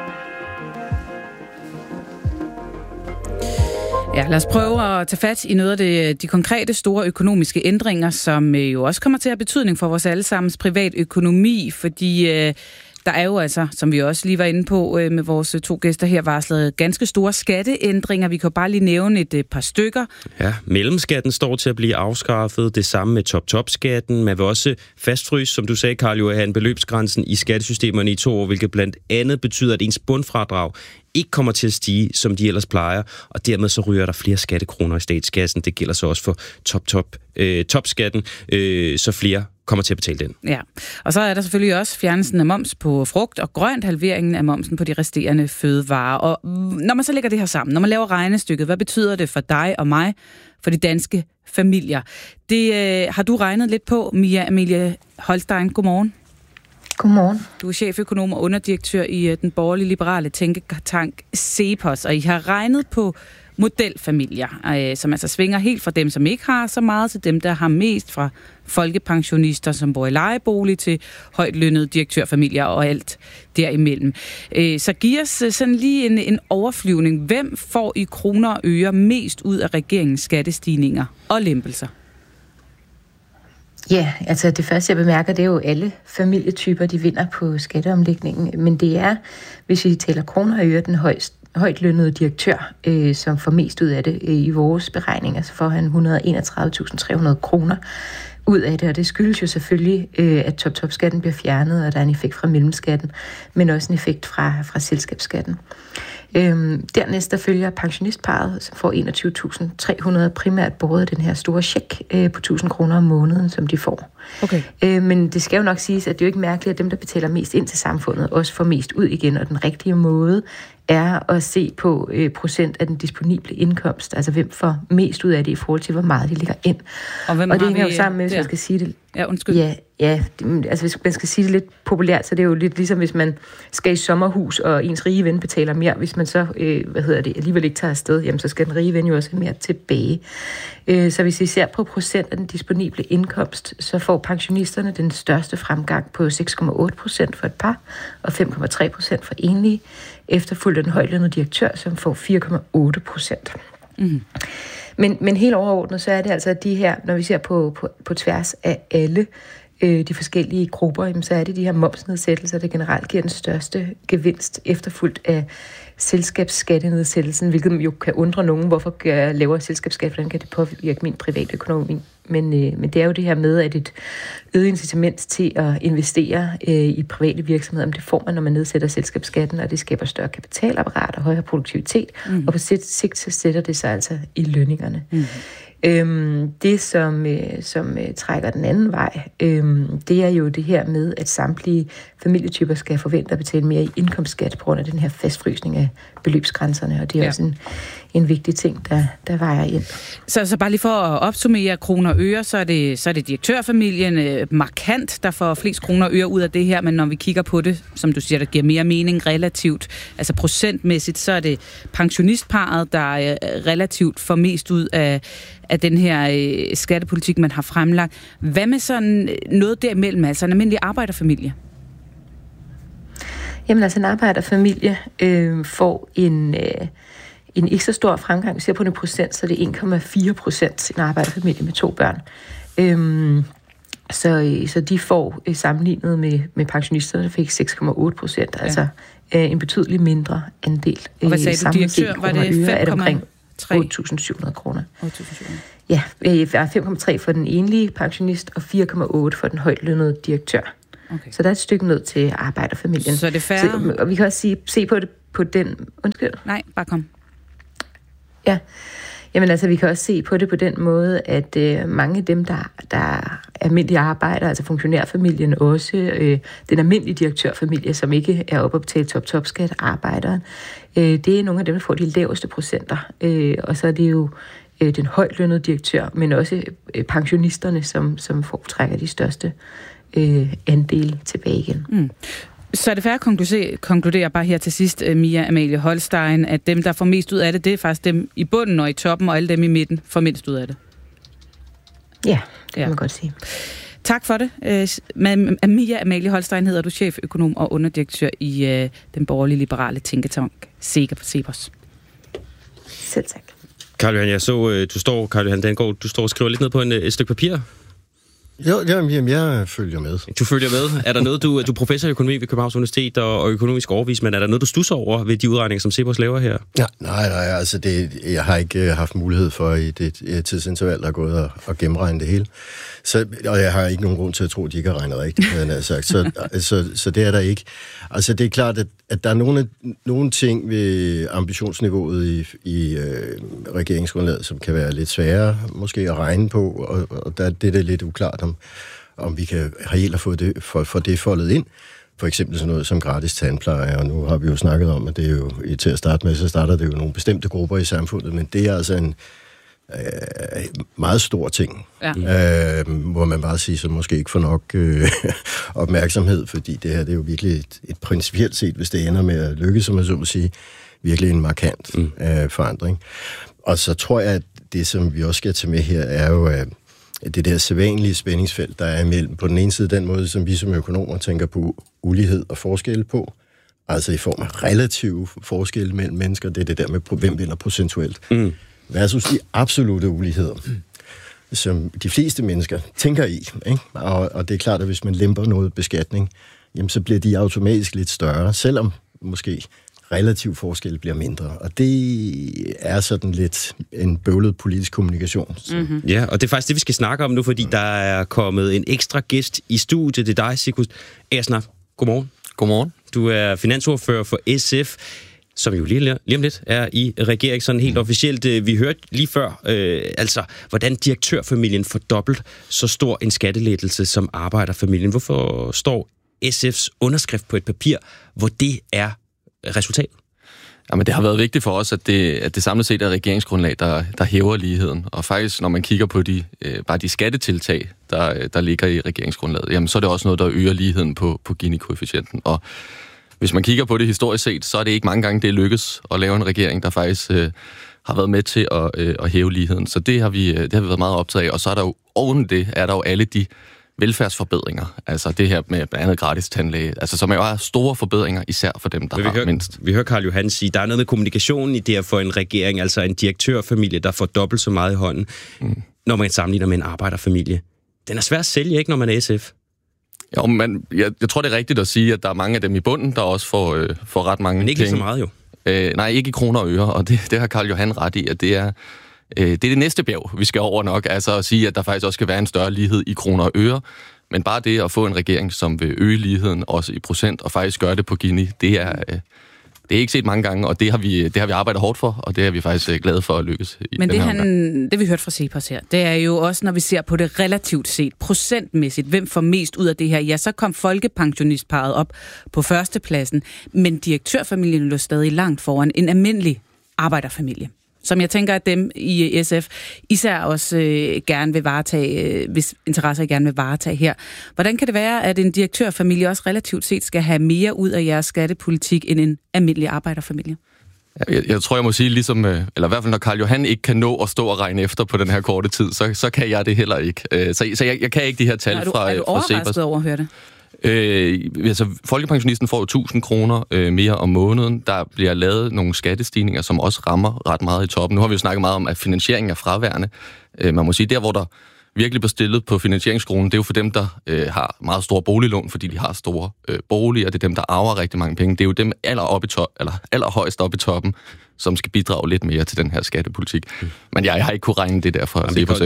Ja, lad os prøve at tage fat i noget af det, de konkrete store økonomiske ændringer, som jo også kommer til at have betydning for vores allesammens privatøkonomi, fordi øh, der er jo altså, som vi også lige var inde på øh, med vores to gæster her, varslet ganske store skatteændringer. Vi kan bare lige nævne et øh, par stykker. Ja, mellemskatten står til at blive afskaffet. Det samme med top-top-skatten. Man vil også fastfryse, som du sagde, Karl Johan, beløbsgrænsen i skattesystemerne i to år, hvilket blandt andet betyder, at ens bundfradrag ikke kommer til at stige, som de ellers plejer, og dermed så ryger der flere skattekroner i statskassen. Det gælder så også for top-top, øh, topskatten, øh, så flere kommer til at betale den. Ja, og så er der selvfølgelig også fjernelsen af moms på frugt og grønt, halveringen af momsen på de resterende fødevarer. Og når man så lægger det her sammen, når man laver regnestykket, hvad betyder det for dig og mig, for de danske familier? Det øh, har du regnet lidt på, Mia Emilie Holstein. Godmorgen. Godmorgen. Du er cheføkonom og underdirektør i den borgerlige liberale tænketank CEPOS, og I har regnet på modelfamilier, øh, som altså svinger helt fra dem, som ikke har så meget, til dem, der har mest, fra folkepensionister, som bor i lejebolig, til højtlønnede direktørfamilier og alt derimellem. Øh, så giv os sådan lige en, en overflyvning. Hvem får i kroner og øre mest ud af regeringens skattestigninger og lempelser? Ja, altså det første, jeg bemærker, det er jo alle familietyper, de vinder på skatteomlægningen. Men det er, hvis vi taler kroner og øre, den højst, højt lønnede direktør, øh, som får mest ud af det øh, i vores beregninger, så får han et hundrede og enogtredive tusind tre hundrede kroner ud af det, og det skyldes jo selvfølgelig, øh, at top-top-skatten bliver fjernet, og der er en effekt fra mellemskatten, men også en effekt fra, fra selskabsskatten. Øhm, dernæst der følger pensionistparret, som får enogtyve tusind tre hundrede, primært båret den her store check øh, på tusind kroner om måneden, som de får. Okay. Øh, men det skal jo nok siges, at det er jo ikke mærkeligt, at dem, der betaler mest ind til samfundet, også får mest ud igen, og den rigtige måde er at se på øh, procent af den disponible indkomst, altså hvem får mest ud af det i forhold til, hvor meget de ligger ind. Og, hvem og det har hænger vi, jo sammen med, hvis der? man skal sige det. Ja, undskyld. Ja, ja det, altså hvis man skal sige det lidt populært, så det er jo lidt ligesom, hvis man skal i sommerhus, og ens rige ven betaler mere. Hvis man så, øh, hvad hedder det, alligevel ikke tager afsted, jamen så skal den rige ven jo også have mere tilbage. Øh, så hvis vi ser på procent af den disponible indkomst, så får pensionisterne den største fremgang på seks komma otte procent for et par, og fem komma tre procent for enlige, efterfulgt af den højtlønnede direktør, som får fire komma otte procent. Mm. Men, men helt overordnet, så er det altså de her, når vi ser på, på, på tværs af alle øh, de forskellige grupper, jamen, så er det de her momsnedsættelser, der generelt giver den største gevinst, efterfulgt af selskabsskattenedsættelsen, hvilket jo kan undre nogen, hvorfor jeg laver selskabsskat, hvordan kan det påvirke min private økonomi. Men, øh, men det er jo det her med, at et øget incitament til at investere øh, i private virksomheder, det får man, når man nedsætter selskabsskatten, og det skaber større kapitalapparat og højere produktivitet, mm. og på sigt så sætter det sig altså i lønningerne. Mm. Øhm, det, som, øh, som øh, trækker den anden vej, øh, det er jo det her med, at samtlige familietyper skal forvente at betale mere i indkomstskat på grund af den her fastfrysning af beløbsgrænserne, og det er ja. også en, en vigtig ting, der, der vejer ind. Så, så bare lige for at opsummere kroner og øre, så er det, så er det direktørfamilien øh, markant, der får flest kroner og øre ud af det her, men når vi kigger på det, som du siger, der giver mere mening relativt, altså procentmæssigt, så er det pensionistparret, der øh, relativt får mest ud af af den her øh, skattepolitik, man har fremlagt. Hvad med sådan noget derimellem, altså en almindelig arbejderfamilie? Jamen altså en arbejderfamilie øh, får en, øh, en ikke så stor fremgang. Vi ser på en procent, så det er en komma fire procent en arbejderfamilie med to børn. Øh, så, så de får øh, sammenlignet med, med pensionisterne, der fik seks komma otte procent, ja. altså øh, en betydelig mindre andel. Og hvad sagde du, direktør? Var det fem komma tre? otte tusind syv hundrede kroner. Ja, fem komma tre for den enlige pensionist og fire komma otte for den højtlønnede direktør. Okay. Så der er et stykke ned til arbejderfamilien. Så er det fair? Så, og vi kan også sige, se på det på den... Undskyld. Nej, bare kom. Ja. Jamen altså, vi kan også se på det på den måde, at øh, mange af dem, der, der er almindelige arbejdere, altså funktionærfamilien også, øh, den almindelige direktørfamilie, som ikke er oppe at betale top-top-skat, arbejderen, øh, det er nogle af dem, der får de laveste procenter. Øh, og så er det jo øh, den højtlønnede direktør, men også øh, pensionisterne, som, som får, trækker de største øh, andele tilbage igen. Mm. Så er det fair at konkludere, konkludere bare her til sidst, Mia Amalie Holstein, at dem, der får mest ud af det, det er faktisk dem i bunden og i toppen, og alle dem i midten får mindst ud af det. Ja, det kan ja. man godt sige. Tak for det. Mia Amalie Holstein hedder du, cheføkonom og underdirektør i øh, den borgerlige liberale tænketank Sega på Cepos. Selv tak. Carl-Johan, jeg så, du står, Carl-Johan Dangaard, du står og skriver lidt ned på en, et stykke papir. Jo, jamen, jeg følger med. Du følger med. Er der noget, du, du er professor i økonomi ved Københavns Universitet og, og økonomisk overvismand, er der noget, du stusser over ved de udregninger, som Cepos laver her? Ja, nej, nej, altså det, jeg har ikke haft mulighed for i det et tidsinterval, der er gået og, og gennemregne det hele. Så, og jeg har ikke nogen grund til at tro, at de ikke har regnet rigtigt, havde jeg sagt. Så, så, så det er der ikke. Altså det er klart, at, at der er nogle, nogle ting ved ambitionsniveauet i, i øh, regeringsgrundlaget, som kan være lidt sværere måske at regne på, og, og der, det er det lidt uklart om, om vi kan reelt få det, for, for det foldet ind. For eksempel sådan noget som gratis tandpleje, og nu har vi jo snakket om, at det er jo til at starte med, så starter det jo nogle bestemte grupper i samfundet, men det er altså en øh, meget stor ting, ja. øh, hvor man bare siger, så måske ikke får nok øh, opmærksomhed, fordi det her det er jo virkelig et, et principielt set, hvis det ender med at lykkes, som man så må sige, virkelig en markant mm. øh, forandring. Og så tror jeg, at det, som vi også skal tage med her, er jo øh, det der sædvanlige spændingsfelt, der er imellem på den ene side den måde, som vi som økonomer tænker på ulighed og forskel på, altså i form af relative forskelle mellem mennesker, det er det der med, hvem vinder procentuelt, mm. versus de absolute uligheder, mm. som de fleste mennesker tænker i. Ikke? Og, og det er klart, at hvis man lemper noget beskatning, jamen, så bliver de automatisk lidt større, selvom måske relativ forskel bliver mindre. Og det er sådan lidt en bøvlet politisk kommunikation. Mm-hmm. Ja, og det er faktisk det, vi skal snakke om nu, fordi der er kommet en ekstra gæst i studiet. Det er dig, Sigurd Agersnap. Godmorgen. Godmorgen. Du er finansordfører for S F, som jo lige, lige om lidt er i regering, sådan helt officielt. Vi hørte lige før, øh, altså, hvordan direktørfamilien får dobbelt så stor en skattelettelse som arbejderfamilien. Hvorfor står S F's underskrift på et papir, hvor det er resultatet? Jamen, det har været vigtigt for os, at det, at det samlet set er regeringsgrundlag, der, der hæver ligheden. Og faktisk, når man kigger på de, øh, bare de skattetiltag, der, der ligger i regeringsgrundlaget, jamen, så er det også noget, der øger ligheden på, på Gini-koefficienten. Og hvis man kigger på det historisk set, så er det ikke mange gange, det er lykkes at lave en regering, der faktisk øh, har været med til at, øh, at hæve ligheden. Så det har, vi, det har vi været meget optaget af. Og så er der jo oven det, er der jo alle de velfærdsforbedringer, altså det her med blandt andet gratis tandlæge, altså som jo er store forbedringer, især for dem, der vi har hører, mindst. Vi hører Carl-Johan sige, der er noget med kommunikationen i det at få en regering, altså en direktørfamilie, der får dobbelt så meget i hånden, mm. når man sammenligner med en arbejderfamilie. Den er svær at sælge, ikke, når man er S F? Jo, men jeg, jeg tror, det er rigtigt at sige, at der er mange af dem i bunden, der også får, øh, får ret mange Men ikke penge. så meget jo. Øh, nej, ikke i kroner og øre, og det, det har Carl-Johan ret i, at det er øh, det er det næste bjerg, vi skal over nok, altså at sige, at der faktisk også skal være en større lighed i kroner og øre. Men bare det at få en regering, som vil øge ligheden også i procent, og faktisk gøre det på Gini, det er, øh, det er ikke set mange gange, og det har, vi, det har vi arbejdet hårdt for, og det er vi faktisk glade for at lykkes i. Men den det, her han, det vi hørte fra Cepos her, det er jo også, når vi ser på det relativt set, procentmæssigt, hvem får mest ud af det her. Ja, så kom folkepensionistparet op på førstepladsen, men direktørfamilien lå stadig langt foran en almindelig arbejderfamilie, som jeg tænker, at dem i S F især også øh, gerne vil varetage, øh, hvis interesser I gerne vil varetage her. Hvordan kan det være, at en direktørfamilie også relativt set skal have mere ud af jeres skattepolitik end en almindelig arbejderfamilie? Jeg, jeg tror, jeg må sige, ligesom, eller i hvert fald når Carl-Johan ikke kan nå at stå og regne efter på den her korte tid, så, så kan jeg det heller ikke. Så, så jeg, jeg kan ikke de her tal fra Cepos. Er du overrasket over at høre det? Øh, altså, folkepensionisten får jo tusind kroner øh, mere om måneden. Der bliver lavet nogle skattestigninger, som også rammer ret meget i toppen. Nu har vi jo snakket meget om, at finansieringen er fraværende. Øh, man må sige, der hvor der virkelig bliver stillet på finansieringskronen, det er jo for dem, der øh, har meget store boliglån, fordi de har store øh, boliger. Det er dem, der arver rigtig mange penge. Det er jo dem aller oppe i top, eller allerhøjst oppe i toppen, som skal bidrage lidt mere til den her skattepolitik. Mm. Men jeg, jeg har ikke kunne regne det der fra Cepos efter.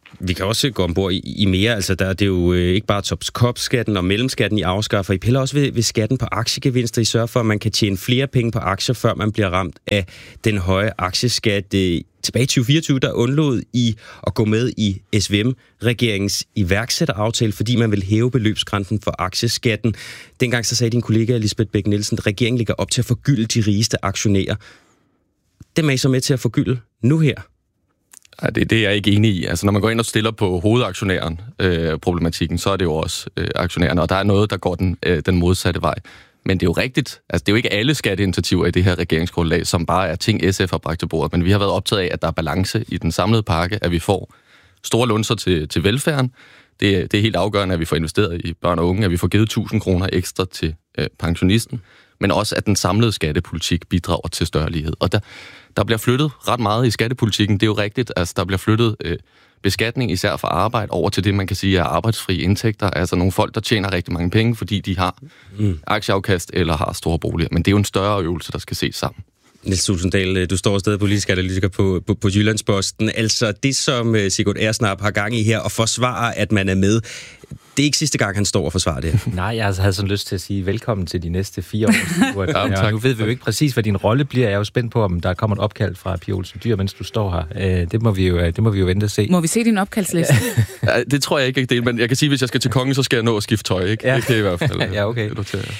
Vi kan også gå ombord i, i mere. Altså, der er det jo øh, ikke bare topskatten og mellemskatten, I afskaffer. I piller også ved, ved skatten på aktiegevinster. I sørger for, at man kan tjene flere penge på aktier, før man bliver ramt af den høje aktieskat. Øh, tilbage i tyve fireogtyve, der undlod I at gå med i S V M-regeringens iværksætteraftale, fordi man vil hæve beløbsgrænsen for aktieskatten. Dengang så sagde din kollega Elisabeth Bech-Nielsen, at regeringen ligger op til at forgylde de rigeste aktionærer. Dem er I så med til at forgylde nu her? Ja, det, det er jeg ikke enig i. Altså, når man går ind og stiller på hovedaktionæren øh, problematikken, så er det jo også øh, aktionærerne, og der er noget, der går den, øh, den modsatte vej. Men det er jo rigtigt. Altså, det er jo ikke alle skatteinitiativer i det her regeringsgrundlag, som bare er ting, S F har bragt til bordet, men vi har været optaget af, at der er balance i den samlede pakke, at vi får store lunser til, til velfærden. Det, det er helt afgørende, at vi får investeret i børn og unge, at vi får givet tusind kroner ekstra til øh, pensionisten, men også at den samlede skattepolitik bidrager til større lighed. Og der, der bliver flyttet ret meget i skattepolitikken, det er jo rigtigt. Altså, der bliver flyttet øh, beskatning, især for arbejde, over til det, man kan sige er arbejdsfrie indtægter. Altså nogle folk, der tjener rigtig mange penge, fordi de har mm. aktieafkast eller har store boliger. Men det er jo en større øvelse, der skal ses sammen. Niels Tusinddal, du står stadig politisk analytiker på, på, på Jyllandsposten. Altså det, som Sigurd Agersnap har gang i her og forsvarer, at man er med, det er ikke sidste gang, han står og forsvarer det. Nej, jeg havde sådan lyst til at sige velkommen til de næste fire år. Ja, ja, nu ved vi jo ikke præcis, hvad din rolle bliver. Jeg er jo spændt på, om der kommer et opkald fra Pia Olsen Dyhr, mens du står her. Det må vi jo, det må vi jo vente og se. Må vi se din opkaldsliste? Ja, det tror jeg ikke, det, men jeg kan sige, at hvis jeg skal til kongen, så skal jeg nå at skifte tøj, ikke? Ja. Det kan i hvert fald. Ja, okay.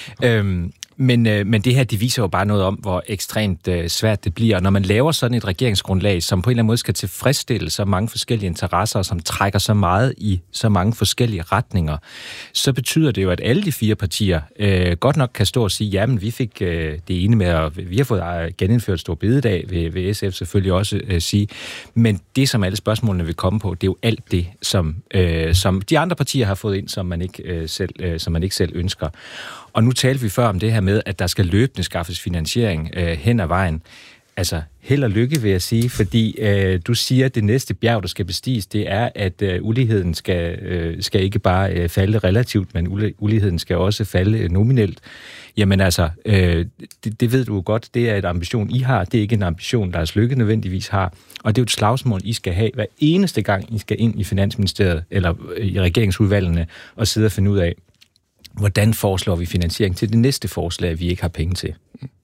Øhm, men, øh, men det her, det viser jo bare noget om, hvor ekstremt øh, svært det bliver. Når man laver sådan et regeringsgrundlag, som på en eller anden måde skal tilfredsstille så mange forskellige interesser, som trækker så meget i så mange forskellige retninger, så betyder det jo, at alle de fire partier øh, godt nok kan stå og sige, jamen vi fik øh, det ene med, at vi har fået genindført stor bededag, vil, vil S F selvfølgelig også øh, sige. Men det, som alle spørgsmålene vil komme på, det er jo alt det, som, øh, som de andre partier har fået ind, som man ikke, øh, selv, øh, som man ikke selv ønsker. Og nu talte vi før om det her med, at der skal løbende skaffes finansiering øh, hen ad vejen. Altså, held og lykke, vil jeg sige, fordi øh, du siger, at det næste bjerg, der skal bestiges, det er, at øh, uligheden skal, øh, skal ikke bare øh, falde relativt, men uligheden skal også falde øh, nominelt. Jamen altså, øh, det, det ved du godt, det er et ambition, I har. Det er ikke en ambition, Lars Løkke nødvendigvis har. Og det er jo et slagsmål, I skal have hver eneste gang, I skal ind i Finansministeriet eller i regeringsudvalgene og sidde og finde ud af, hvordan foreslår vi finansiering til det næste forslag, vi ikke har penge til.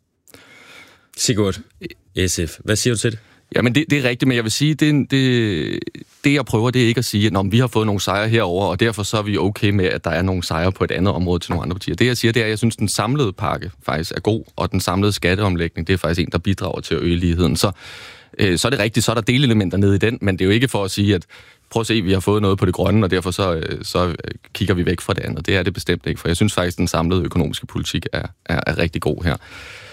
Sigurd, S F, hvad siger du til det? Jamen, det, det er rigtigt, men jeg vil sige, det, det, det jeg prøver, det er ikke at sige, at vi har fået nogle sejre herover, og derfor så er vi okay med, at der er nogle sejre på et andet område til nogle andre partier. Det jeg siger, det er, at jeg synes, den samlede pakke faktisk er god, og den samlede skatteomlægning, det er faktisk en, der bidrager til at øge ligheden. Så, øh, så er det rigtigt, så er der delelementer nede i den, men det er jo ikke for at sige, at prøv at se, vi har fået noget på det grønne, og derfor så, så kigger vi væk fra det andet. Det er det bestemt ikke, for jeg synes faktisk, at den samlede økonomiske politik er, er, er rigtig god her.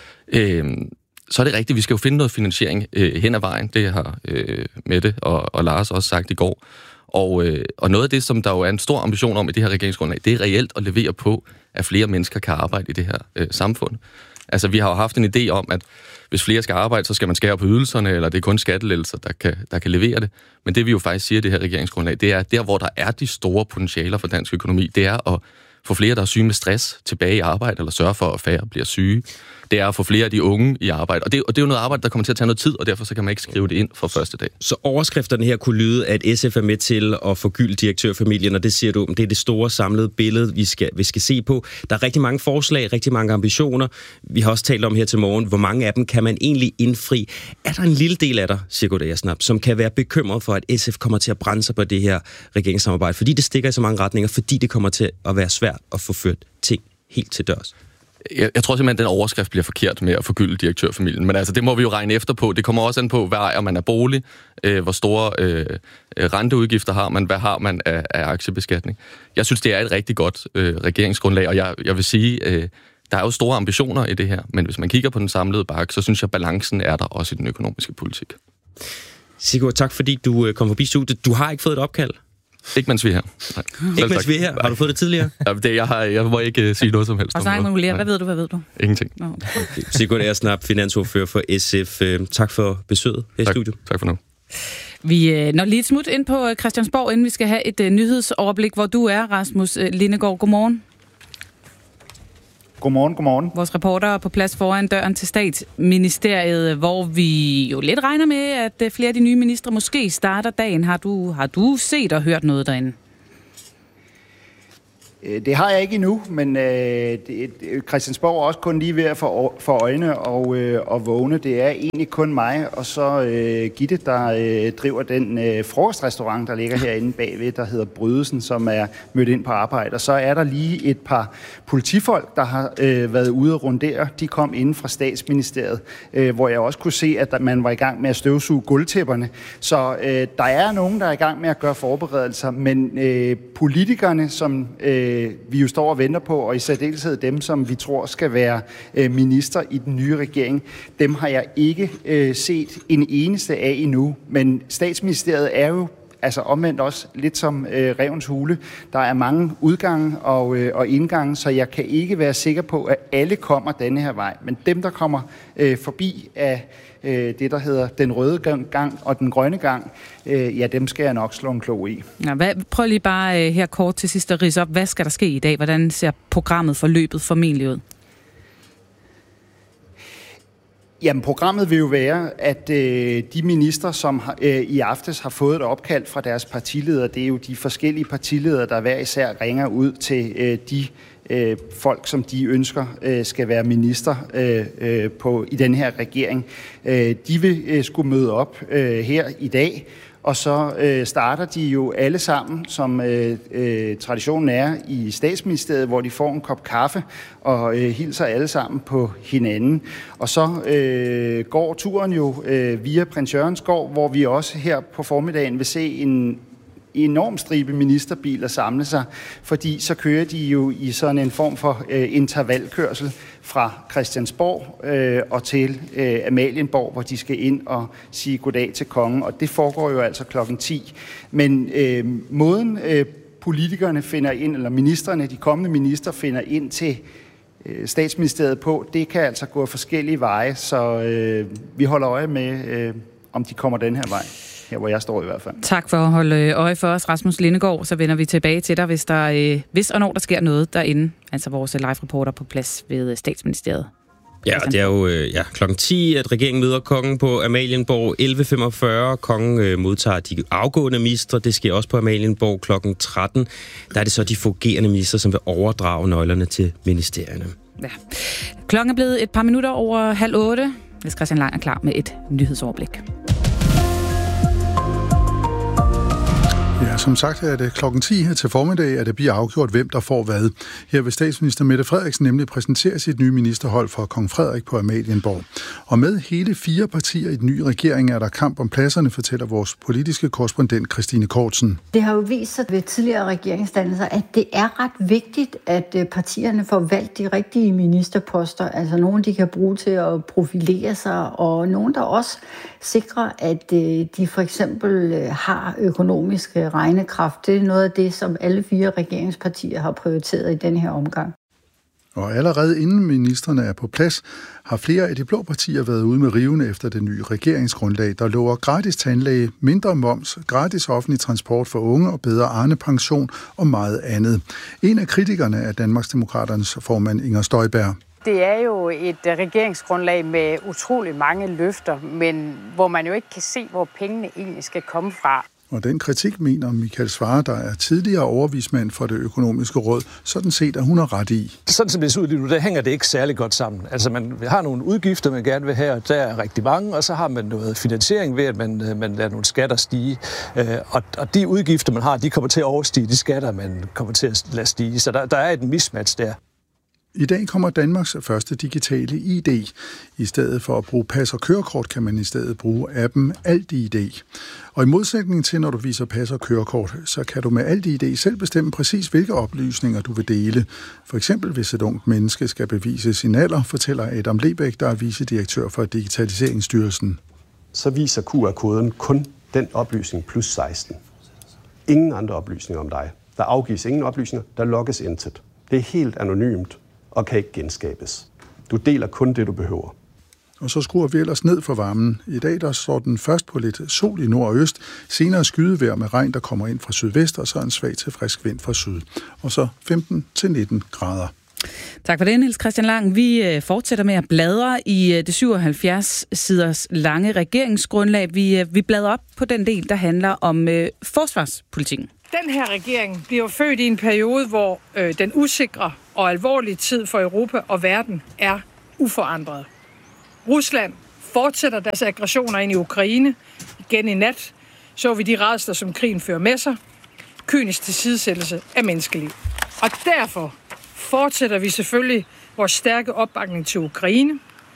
Øh, Så er det rigtigt, vi skal jo finde noget finansiering øh, hen ad vejen. Det har øh, Mette og, og Lars også sagt i går. Og, øh, og noget af det, som der jo er en stor ambition om i det her regeringsgrundlag, det er reelt at levere på, at flere mennesker kan arbejde i det her øh, samfund. Altså, vi har jo haft en idé om, at hvis flere skal arbejde, så skal man skære på ydelserne, eller det er kun skattelettelser, der kan, der kan levere det. Men det vi jo faktisk siger i det her regeringsgrundlag, det er, at der, hvor der er de store potentialer for dansk økonomi, det er at få flere, der er syge med stress, tilbage i arbejde, eller sørge for, at færre bliver syge. Det er at få flere af de unge i arbejde. Og det, og det er jo noget arbejde, der kommer til at tage noget tid, og derfor så kan man ikke skrive det ind fra første dag. Så overskrifterne her kunne lyde, at S F er med til at forgylde direktørfamilien, og det siger du, det er det store samlede billede, vi skal, vi skal se på. Der er rigtig mange forslag, rigtig mange ambitioner. Vi har også talt om her til morgen, hvor mange af dem kan man egentlig indfri. Er der en lille del af dig, Sigurd Agersnap, som kan være bekymret for, at S F kommer til at brænde sig på det her regeringssamarbejde, fordi det stikker i så mange retninger, fordi det kommer til at være svært at få ført ting helt til dørs? Jeg, jeg tror simpelthen, at den overskrift bliver forkert med at forgylde direktørfamilien. Men altså, det må vi jo regne efter på. Det kommer også an på, hvad ejer man af bolig, øh, hvor store øh, renteudgifter har man, hvad har man af, af aktiebeskatning. Jeg synes, det er et rigtig godt øh, regeringsgrundlag, og jeg, jeg vil sige, øh, der er jo store ambitioner i det her, men hvis man kigger på den samlede bakke, så synes jeg, balancen er der også i den økonomiske politik. Sigurd, tak fordi du kom forbi studiet. Du har ikke fået et opkald? Ikke mens vi er her. Nej. Ikke mens vi er her? Har du fået det tidligere? Ja, det, jeg, har, jeg må ikke uh, sige noget som helst. Og så har jeg hvad ved du, hvad ved du? Ingenting. No. Okay. Sigurd Agersnap, finansordfører for S F. Tak for besøget her tak, i studiet. Tak for nu. Vi når lige et smut ind på Christiansborg, inden vi skal have et uh, nyhedsoverblik, hvor du er, Rasmus Lindegaard. Godmorgen. Godmorgen, godmorgen. Vores reporter på plads foran døren til Statsministeriet, hvor vi jo lidt regner med, at flere af de nye ministre måske starter dagen. Har du, har du set og hørt noget derinde? Det har jeg ikke endnu, men øh, det, Christiansborg er også kun lige ved at få for øjne og, øh, og vågne. Det er egentlig kun mig og så øh, Gitte, der øh, driver den øh, frokostrestaurant, der ligger herinde bagved, der hedder Brydesen, som er mødt ind på arbejde. Og så er der lige et par politifolk, der har øh, været ude og rundere. De kom inden fra Statsministeriet, øh, hvor jeg også kunne se, at man var i gang med at støvsuge gulvtæpperne. Så øh, der er nogen, der er i gang med at gøre forberedelser, men øh, politikerne, som øh, vi jo står og venter på, og i særdeleshed dem, som vi tror skal være øh, minister i den nye regering, dem har jeg ikke øh, set en eneste af endnu. Men Statsministeriet er jo altså omvendt også lidt som øh, Revens Hule. Der er mange udgange og, øh, og indgange, så jeg kan ikke være sikker på, at alle kommer denne her vej. Men dem, der kommer øh, forbi af øh, det, der hedder den røde gang og den grønne gang, øh, ja, dem skal jeg nok slå en klo i. Ja, hvad, prøv lige bare øh, her kort til sidst at ridse op. Hvad skal der ske i dag? Hvordan ser programmet forløbet formentlig ud? Jamen, programmet vil jo være, at øh, de minister, som har, øh, i aftes har fået et opkald fra deres partiledere, det er jo de forskellige partiledere, der hver især ringer ud til øh, de øh, folk, som de ønsker øh, skal være minister øh, øh, på, i den her regering. Øh, de vil øh, skulle møde op øh, her i dag, og så øh, starter de jo alle sammen, som øh, øh, traditionen er i Statsministeriet, hvor de får en kop kaffe og øh, hilser alle sammen på hinanden. Og så øh, går turen jo øh, via Prins Jørgens Gård, hvor vi også her på formiddagen vil se en enorm stribe ministerbiler samle sig, fordi så kører de jo i sådan en form for øh, intervalkørsel fra Christiansborg øh, og til øh, Amalienborg, hvor de skal ind og sige goddag til kongen, og det foregår jo altså klokken ti. Men øh, måden øh, politikerne finder ind, eller ministerne, de kommende minister finder ind til øh, Statsministeriet på, det kan altså gå forskellige veje, så øh, vi holder øje med, øh, om de kommer den her vej. Her, hvor jeg står i hvert fald. Tak for at holde øje for os, Rasmus Lindegaard. Så vender vi tilbage til dig, hvis, der, øh, hvis og når der sker noget derinde. Altså vores live-reporter på plads ved Statsministeriet. Ja, det er jo øh, ja, klokken ti, at regeringen møder kongen på Amalienborg. elleve femogfyrre. Kongen øh, modtager de afgående ministre. Det sker også på Amalienborg klokken tretten. Der er det så de fungerende ministre, som vil overdrage nøglerne til ministerierne. Ja. Klokken er blevet et par minutter over halv otte. Hvis Christian Lang er klar med et nyhedsoverblik. Ja, som sagt er det klokken ti her til formiddag, at det bliver afgjort, hvem der får hvad. Her vil statsminister Mette Frederiksen nemlig præsentere sit nye ministerhold for Kong Frederik på Amalienborg. Og med hele fire partier i den nye regering er der kamp om pladserne, fortæller vores politiske korrespondent Christine Kortsen. Det har jo vist sig ved tidligere regeringsdannelser, at det er ret vigtigt, at partierne får valgt de rigtige ministerposter. Altså nogen, de kan bruge til at profilere sig, og nogen, der også sikrer, at de for eksempel har økonomiske regnekraft. Det er noget af det, som alle fire regeringspartier har prioriteret i denne her omgang. Og allerede inden ministerne er på plads, har flere af de blå partier været ude med rivende efter det nye regeringsgrundlag, der lover gratis tandlæge, mindre moms, gratis offentlig transport for unge og bedre Arne-pension og meget andet. En af kritikerne er Danmarksdemokraternes formand Inger Støjberg. Det er jo et regeringsgrundlag med utrolig mange løfter, men hvor man jo ikke kan se, hvor pengene egentlig skal komme fra. Og den kritik mener Michael Svarer, der er tidligere overvismand for det økonomiske råd, sådan set, at hun har ret i. Sådan som det ser ud lige nu, der hænger det ikke særlig godt sammen. Altså man har nogle udgifter, man gerne vil have, og der er rigtig mange, og så har man noget finansiering ved, at man, man lader nogle skatter stige. Og, og de udgifter, man har, de kommer til at overstige de skatter, man kommer til at lade stige. Så der, der er et mismatch der. I dag kommer Danmarks første digitale I D. I stedet for at bruge pas og kørekort, kan man i stedet bruge appen AltID. Og i modsætning til, når du viser pas og kørekort, så kan du med AltID selv bestemme præcis, hvilke oplysninger du vil dele. For eksempel, hvis et ungt menneske skal bevise sin alder, fortæller Adam Lebæk, der er vicedirektør for Digitaliseringsstyrelsen. Så viser Q R-koden kun den oplysning plus seksten. Ingen andre oplysninger om dig. Der afgives ingen oplysninger, der logges intet. Det er helt anonymt og kan ikke genskabes. Du deler kun det, du behøver. Og så skruer vi ellers ned for varmen. I dag der står den først på lidt sol i nord og øst, senere skydevejr med regn, der kommer ind fra sydvest, og så en svag til frisk vind fra syd. Og så femten til nitten grader. Tak for det, Niels Christian Lang. Vi fortsætter med at bladre i det syvoghalvfjerds siders lange regeringsgrundlag. Vi, vi bladrer op på den del, der handler om øh, forsvarspolitikken. Den her regering bliver født i en periode, hvor øh, den usikre og alvorlige tid for Europa og verden er uforandret. Rusland fortsætter deres aggressioner ind i Ukraine. Igen i nat så vi de rædsler, som krigen fører med sig. Kynisk tilsidesættelse af menneskeliv. Og derfor fortsætter vi selvfølgelig vores stærke opbakning til Ukraine.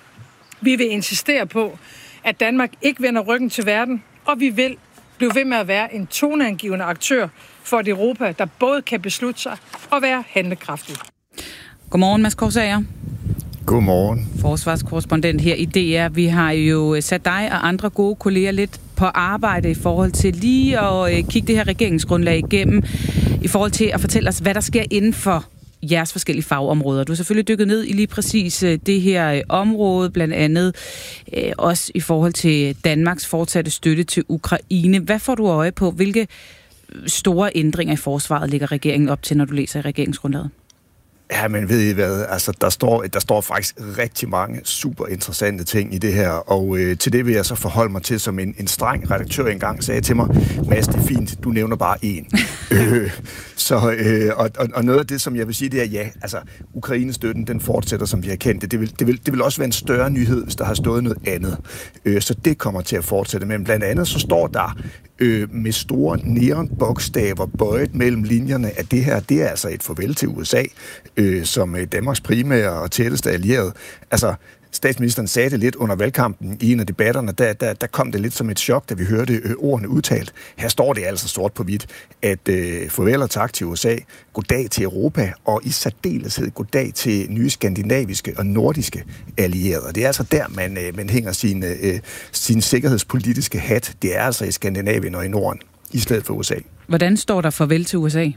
Vi vil insistere på, at Danmark ikke vender ryggen til verden, og vi vil blive ved med at være en toneangivende aktør for et Europa, der både kan beslutte sig og være handlekraftig. Godmorgen, Mads Korsager. Godmorgen. Forsvarskorrespondent her i D R. Vi har jo sat dig og andre gode kolleger lidt på arbejde i forhold til lige at kigge det her regeringsgrundlag igennem, i forhold til at fortælle os, hvad der sker inden for jeres forskellige fagområder. Du har selvfølgelig dykket ned i lige præcis det her område, blandt andet øh, også i forhold til Danmarks fortsatte støtte til Ukraine. Hvad får du øje på? Hvilke store ændringer i forsvaret ligger regeringen op til, når du læser i regeringsgrundlaget? Ja, men ved I hvad, altså der står, der står faktisk rigtig mange super interessante ting i det her, og øh, til det vil jeg så forholde mig til, som en, en streng redaktør engang sagde til mig, Mads, det er fint, du nævner bare én. øh, så, øh, og, og, og noget af det, som jeg vil sige, det er ja, altså Ukraine-støtten, den fortsætter, som vi har kendt det. Det vil, det vil, det vil også være en større nyhed, hvis der har stået noget andet. Øh, så det kommer til at fortsætte, men blandt andet så står der Øh, med store neonbogstaver bøjet mellem linjerne, at det her, det er altså et farvel til U S A, øh, som Danmarks primære og tætteste allierede. Altså, statsministeren sagde det lidt under valgkampen i en af debatterne, der, der, der kom det lidt som et chok, da vi hørte øh, ordene udtalt. Her står det altså sort på hvidt, at øh, farvel og tak til U S A, goddag til Europa, og i særdeleshed goddag til nye skandinaviske og nordiske allierede. Det er altså der, man, øh, man hænger sin, øh, sin sikkerhedspolitiske hat. Det er altså i Skandinavien og i Norden, i stedet for U S A. Hvordan står der farvel til U S A?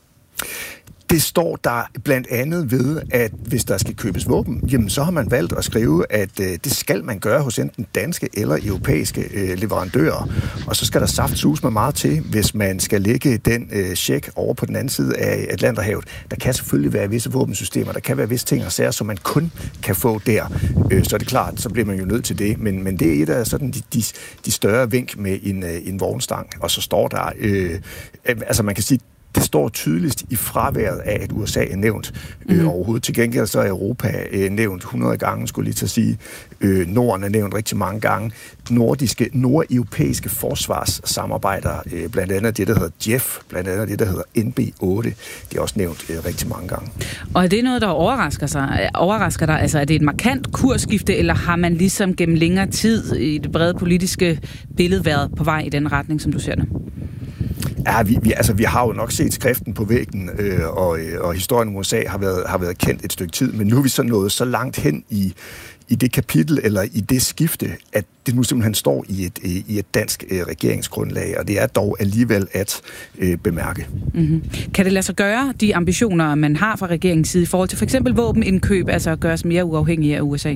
Det står der blandt andet ved, at hvis der skal købes våben, jamen så har man valgt at skrive, at øh, det skal man gøre hos enten danske eller europæiske øh, leverandører. Og så skal der saftsus med meget til, hvis man skal lægge den øh, check over på den anden side af Atlanterhavet. Der kan selvfølgelig være visse våbensystemer, der kan være visse ting og sager, som man kun kan få der. Øh, så er det klart, så bliver man jo nødt til det. Men, men det er et af sådan de, de, de større vink med en, øh, en vognstang. Og så står der, øh, altså man kan sige, det står tydeligst i fraværet af, at U S A er nævnt mm. øh, overhovedet. Til gengæld så er Europa øh, nævnt hundrede gange, skulle jeg lige til at sige. Øh, Norden er nævnt rigtig mange gange. Nordiske, nordeuropæiske forsvarssamarbejder, øh, blandt andet det, der hedder J E F, blandt andet det, der hedder N B otte, det er også nævnt øh, rigtig mange gange. Og er det noget, der overrasker sig? Overrasker dig? Altså, er det et markant kursskifte, eller har man ligesom gennem længere tid i det brede politiske billede været på vej i den retning, som du ser det? Ja, vi, vi, altså, vi har jo nok set skriften på væggen, øh, og, og historien om U S A har været, har været kendt et stykke tid, men nu er vi så nået så langt hen i, i det kapitel, eller i det skifte, at det nu simpelthen står i et, i et dansk øh, regeringsgrundlag, og det er dog alligevel at øh, bemærke. Mm-hmm. Kan det lade sig gøre, de ambitioner, man har fra regeringens side, i forhold til for eksempel våbenindkøb, altså at gøre os mere uafhængige af U S A?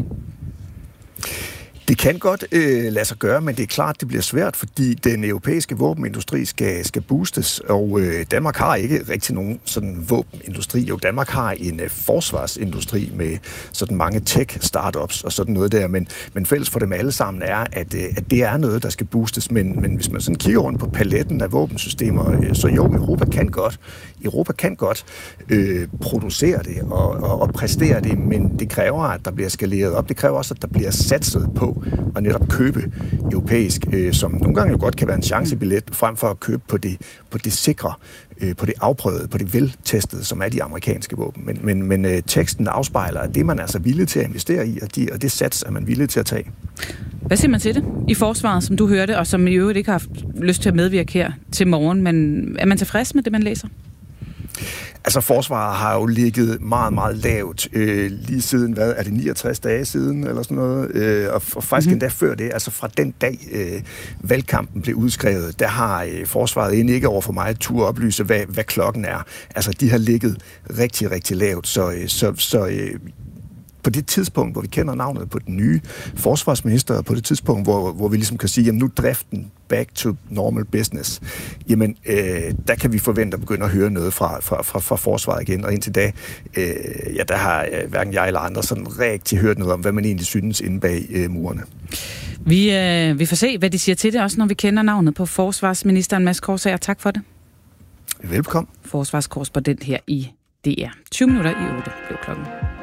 Det kan godt øh, lade sig gøre, men det er klart, det bliver svært, fordi den europæiske våbenindustri skal, skal boostes, og øh, Danmark har ikke rigtig nogen sådan våbenindustri. Jo, Danmark har en øh, forsvarsindustri med sådan mange tech-startups og sådan noget der, men, men fælles for dem alle sammen er, at, øh, at det er noget, der skal boostes, men, men hvis man sådan kigger rundt på paletten af våbensystemer, øh, så jo, Europa kan godt. Europa kan godt øh, producere det og, og, og præstere det, men det kræver, at der bliver skaleret op. Det kræver også, at der bliver satset på at netop købe europæisk, øh, som nogle gange jo godt kan være en chancebillet, frem for at købe på det, på det sikre, øh, på det afprøvede, på det veltestede, som er de amerikanske våben. Men, men, men øh, teksten afspejler, at det er man altså villig til at investere i, og, de, og det sats er man villig til at tage. Hvad siger man til det i forsvaret, som du hørte, og som i øvrigt ikke har haft lyst til at medvirke her til morgen, men er man tilfreds med det, man læser? Altså, forsvaret har jo ligget meget, meget lavt øh, lige siden, hvad er det, niogtres dage siden, eller sådan noget, øh, og, og faktisk mm-hmm. endda før det, altså fra den dag øh, valgkampen blev udskrevet, der har øh, forsvaret end ikke over for mig tur oplyse, hvad, hvad klokken er. Altså, de har ligget rigtig, rigtig lavt, så, øh, så, så øh, på det tidspunkt, hvor vi kender navnet på den nye forsvarsminister, på det tidspunkt, hvor, hvor vi ligesom kan sige, jamen nu driften back to normal business, jamen øh, der kan vi forvente at begynde at høre noget fra, fra, fra, fra forsvaret igen, og indtil da, øh, ja, der har øh, hverken jeg eller andre sådan rigtig hørt noget om, hvad man egentlig synes inde bag øh, murene. Vi, øh, vi får se, hvad de siger til det, også når vi kender navnet på forsvarsministeren. Mads Korsager, tak for det. Velkommen. Forsvarskorrespondent her i D R. tyve minutter i otte blev klokken.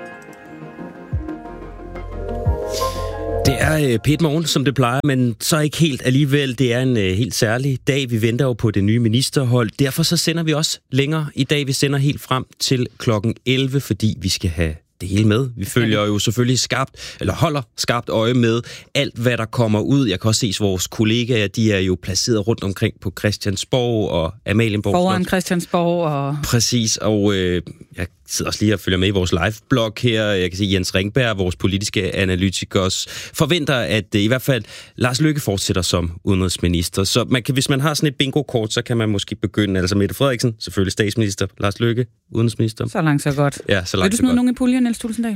Det er P et Morgen, som det plejer, men så ikke helt alligevel. Det er en uh, helt særlig dag. Vi venter jo på det nye ministerhold. Derfor så sender vi også længere i dag. Vi sender helt frem til klokken elleve, fordi vi skal have det hele med. Vi følger jo selvfølgelig skarpt, eller holder skarpt øje med alt, hvad der kommer ud. Jeg kan også se, at vores kollegaer, de er jo placeret rundt omkring på Christiansborg og Amalienborg. Foran Christiansborg og... Præcis, og øh, jeg sidder også lige og følger med i vores live-blog her. Jeg kan se, Jens Ringberg, vores politiske analytikers, forventer, at i hvert fald Lars Løkke fortsætter som udenrigsminister. Så man kan, hvis man har sådan et bingo-kort, så kan man måske begynde. Altså Mette Frederiksen, selvfølgelig statsminister. Lars Løkke, udenrigsminister. Så langt, så godt. Ja, så langt, vil du smide nogen i puljen, Niels Tulsendal?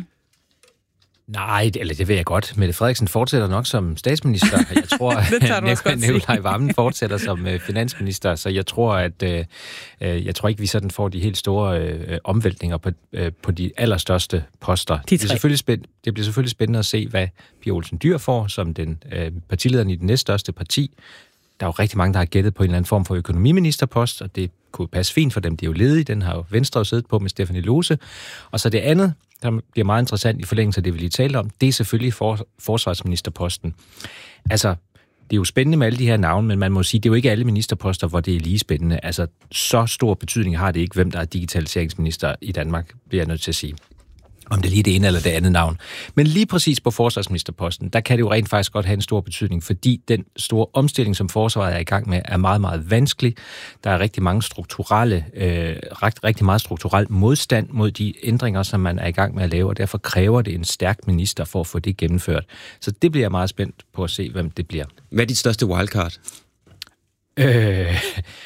Nej, eller det vil jeg godt. Mette Frederiksen fortsætter nok som statsminister. Jeg tror, at Nikolaj Wammen fortsætter som uh, finansminister, så jeg tror, at uh, jeg tror ikke, vi sådan får de helt store uh, omvæltninger på, uh, på de allerstørste poster. De det, bliver selvfølgelig spænd- det bliver selvfølgelig spændende at se, hvad Pia Olsen Dyhr får som den uh, partilederen i den næststørste parti. Der er jo rigtig mange, der har gættet på en eller anden form for økonomiministerpost, og det kunne passe fint for dem, de er jo ledige. Den har jo Venstre jo siddet på med Stephanie Lose. Og så det andet, der bliver meget interessant i forlængelse af det, vi lige talte om, det er selvfølgelig for, forsvarsministerposten. Altså, det er jo spændende med alle de her navne, men man må sige, det er jo ikke alle ministerposter, hvor det er lige spændende. Altså, så stor betydning har det ikke, hvem der er digitaliseringsminister i Danmark, bliver jeg nødt til at sige. Om det er lige det ene eller det andet navn. Men lige præcis på forsvarsministerposten, der kan det jo rent faktisk godt have en stor betydning, fordi den store omstilling, som forsvaret er i gang med, er meget, meget vanskelig. Der er rigtig mange strukturelle, øh, rigt, rigtig meget strukturel modstand mod de ændringer, som man er i gang med at lave, og derfor kræver det en stærk minister for at få det gennemført. Så det bliver jeg meget spændt på at se, hvem det bliver. Hvad er dit største wildcard? Øh,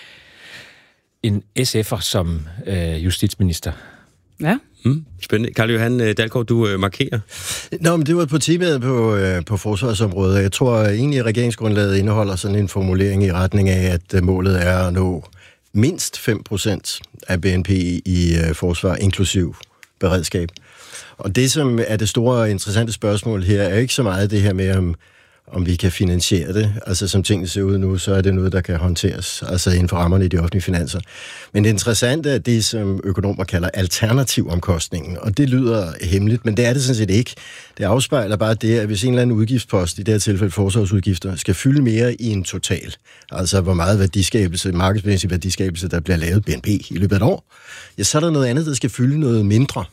en S F'er som øh, justitsminister. Ja. Mm, spændende. Carl-Johan Dalgaard, du øh, markerer. Nå, men det var på temaet på, øh, på forsvarsområdet. Jeg tror egentlig, at regeringsgrundlaget indeholder sådan en formulering i retning af, at målet er at nå mindst fem procent af B N P i øh, forsvar, inklusiv beredskab. Og det, som er det store og interessante spørgsmål her, er ikke så meget det her med, om om vi kan finansiere det. Altså som tingene ser ud nu, så er det noget, der kan håndteres, altså inden for rammerne i de offentlige finanser. Men det interessante er det, som økonomer kalder alternativomkostningen, og det lyder hemmeligt, men det er det sådan set ikke. Det afspejler bare det, at hvis en eller anden udgiftspost, i det her tilfælde forsvarsudgifter, skal fylde mere i en total, altså hvor meget værdiskabelse, markedsmæssig værdiskabelse, der bliver lavet B N P i løbet af et år, ja, så er der noget andet, der skal fylde noget mindre.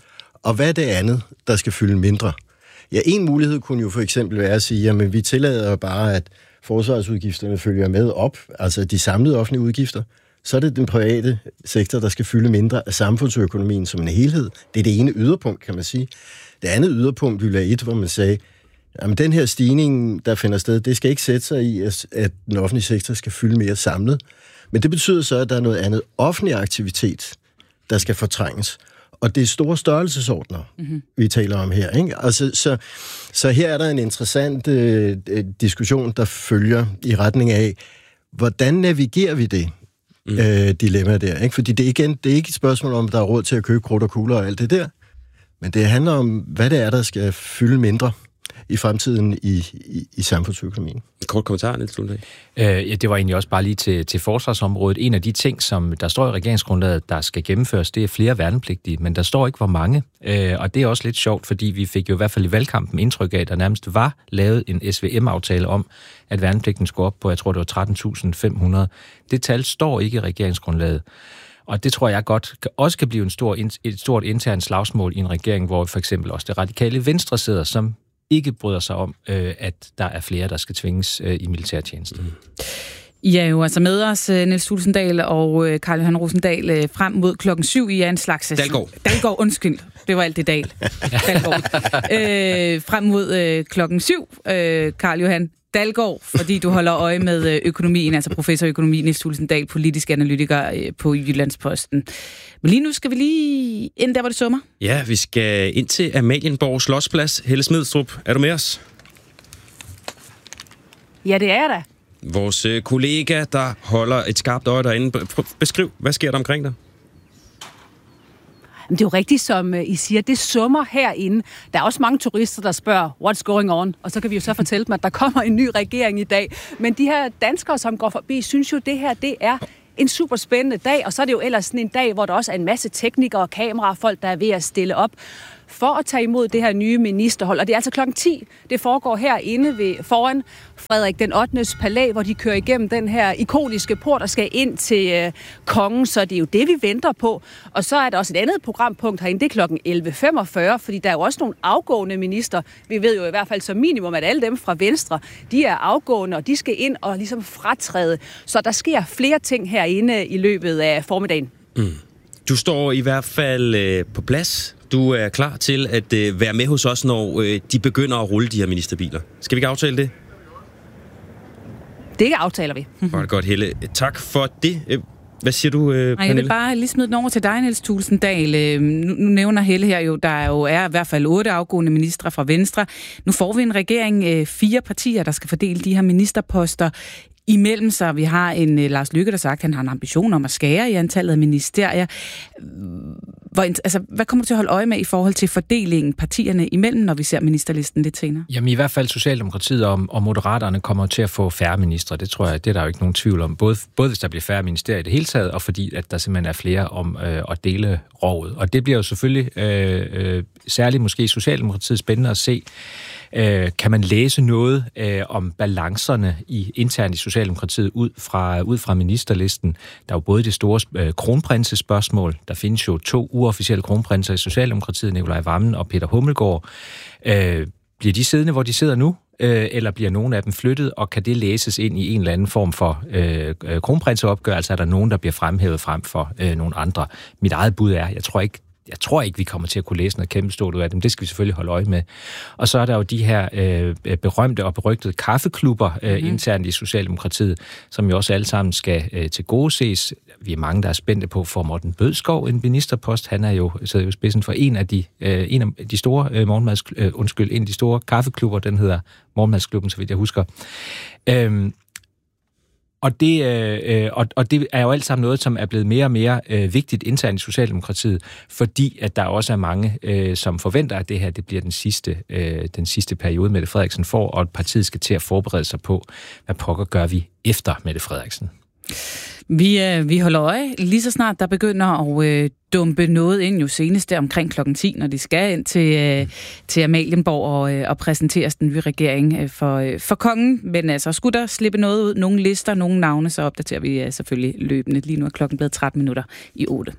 Og hvad er det andet, der skal fylde mindre? Ja, en mulighed kunne jo for eksempel være at sige, at vi tillader bare, at forsvarsudgifterne følger med op, altså de samlede offentlige udgifter. Så er det den private sektor, der skal fylde mindre af samfundsøkonomien som en helhed. Det er det ene yderpunkt, kan man sige. Det andet yderpunkt ville være et, hvor man sagde, at den her stigning, der finder sted, det skal ikke sætte sig i, at den offentlige sektor skal fylde mere samlet. Men det betyder så, at der er noget andet offentlig aktivitet, der skal fortrænges. Og det er store størrelsesordner, mm-hmm. vi taler om her. Ikke? Altså, så, så her er der en interessant øh, diskussion, der følger i retning af, hvordan navigerer vi det mm. øh, dilemma der? Ikke? Fordi det er, igen, det er ikke et spørgsmål om, der er råd til at købe krudt og kugler og alt det der, men det handler om, hvad det er, der skal fylde mindre i fremtiden i, i, i samfundsøkonomien. Kort kommentar, Niels Tulsendal. Øh, ja, det var egentlig også bare lige til, til forsvarsområdet. En af de ting, som der står i regeringsgrundlaget, der skal gennemføres, det er flere værnepligtige, men der står ikke, hvor mange. Øh, og det er også lidt sjovt, fordi vi fik jo i hvert fald i valgkampen indtryk af, at der nærmest var lavet en S V M-aftale om, at værnepligten skulle op på, jeg tror det var tretten tusind fem hundrede. Det tal står ikke i regeringsgrundlaget. Og det tror jeg godt også kan blive en stor, et stort internt slagsmål i en regering, hvor for eksempel også det radikale Venstre sidder, som ikke bryder sig om, øh, at der er flere, der skal tvinges øh, i militærtjeneste. Mm. I er jo altså med os, Niels Tulsendal og øh, Carl-Johan Rosendahl, øh, frem mod klokken syv. I er en slags... Dalgaard. Dalgaard, undskyld. Det var alt det Dal. Dalgaard. øh, frem mod øh, klokken syv, øh, Carl-Johan. Dalgaard, fordi du holder øje med økonomien, altså professor i økonomi, Niels Thulesen Dahl, politisk analytiker på Jyllandsposten. Men lige nu skal vi lige ind der, hvor det summer. Ja, vi skal ind til Amalienborg Slotsplads. Helle Smidstrup, er du med os? Ja, det er jeg da. Vores kollega, der holder et skarpt øje derinde. Beskriv, hvad sker der omkring dig? Det er jo rigtigt, som I siger. Det summer herinde. Der er også mange turister, der spørger, what's going on? Og så kan vi jo så fortælle dem, at der kommer en ny regering i dag. Men de her danskere, som går forbi, synes jo, det her det er en super spændende dag. Og så er det jo ellers sådan en dag, hvor der også er en masse teknikere og kamerafolk, der er ved at stille op for at tage imod det her nye ministerhold. Og det er altså klokken ti. Det foregår herinde ved, foran Frederik den ottendes palæ, hvor de kører igennem den her ikoniske port, der skal ind til øh, kongen. Så det er jo det, vi venter på. Og så er der også et andet programpunkt herinde. Det er klokken elleve femogfyrre, fordi der er jo også nogle afgående minister. Vi ved jo i hvert fald som minimum, at alle dem fra Venstre, de er afgående, og de skal ind og ligesom fratræde. Så der sker flere ting herinde i løbet af formiddagen. Mm. Du står i hvert fald øh, på plads. Du er klar til at øh, være med hos os, når øh, de begynder at rulle de her ministerbiler. Skal vi ikke aftale det? Det aftaler vi. Var det godt, Helle. Tak for det. Hvad siger du, øh, Pernille? Nej, jeg vil bare lige smide den over til dig, Niels Thulesen Dahl. Nu, nu nævner Helle her jo, der jo er i hvert fald otte afgående ministre fra Venstre. Nu får vi en regering, øh, fire partier, der skal fordele de her ministerposter imellem sig. Vi har en uh, Lars Løkke, der sagt, at han har en ambition om at skære i antallet af ministerier. Hvor, altså, hvad kommer du til at holde øje med i forhold til fordelingen partierne imellem, når vi ser ministerlisten lidt senere? Jamen i hvert fald Socialdemokratiet og, og Moderaterne kommer til at få færre ministre. Det tror jeg, det er der jo ikke nogen tvivl om. Både, både hvis der bliver færre ministerier i det hele taget, og fordi at der simpelthen er flere om øh, at dele rovet. Og det bliver jo selvfølgelig øh, øh, særligt måske Socialdemokratiet spændende at se. Øh, kan man læse noget øh, om balancerne i internt i Socialdemokratiet ud fra, ud fra ministerlisten? Der er jo både det store øh, kronprinsespørgsmål. Der findes jo to uofficielle kronprinser i Socialdemokratiet, Nikolaj Wammen og Peter Hummelgaard. Øh, bliver de siddende, hvor de sidder nu? Øh, eller bliver nogen af dem flyttet, og kan det læses ind i en eller anden form for øh, kronprinseopgør? Altså er der nogen, der bliver fremhævet frem for øh, nogle andre? Mit eget bud er, jeg tror ikke, Jeg tror ikke, vi kommer til at kunne læse noget kæmpe stort ud af dem. Det skal vi selvfølgelig holde øje med. Og så er der jo de her øh, berømte og berygtede kaffeklubber øh, mm-hmm. internt i Socialdemokratiet, som jo også alle sammen skal øh, tilgodeses. Vi er mange, der er spændte på for Morten Bødskov, en ministerpost. Han er jo sidder jo spidsen for en af de, øh, en af de store øh, morgenmads, øh, undskyld, en af de store kaffeklubber. Den hedder Morgenmadsklubben, så vidt jeg husker. Øhm, Og det, øh, og, og det er jo alt sammen noget, som er blevet mere og mere øh, vigtigt internt i Socialdemokratiet, fordi at der også er mange, øh, som forventer, at det her det bliver den sidste, øh, den sidste periode, Mette Frederiksen får, og at partiet skal til at forberede sig på, hvad pokker gør vi efter Mette Frederiksen. Vi, øh, vi holder øje lige så snart, der begynder at øh, dumpe noget ind, jo senest der omkring klokken ti, når de skal ind til, øh, til Amalienborg og, øh, og præsenteres den nye regering øh, for, øh, for kongen. Men altså, skulle der slippe noget ud, nogle lister, nogle navne, så opdaterer vi øh, selvfølgelig løbende. Lige nu er klokken blevet tretten minutter i otte.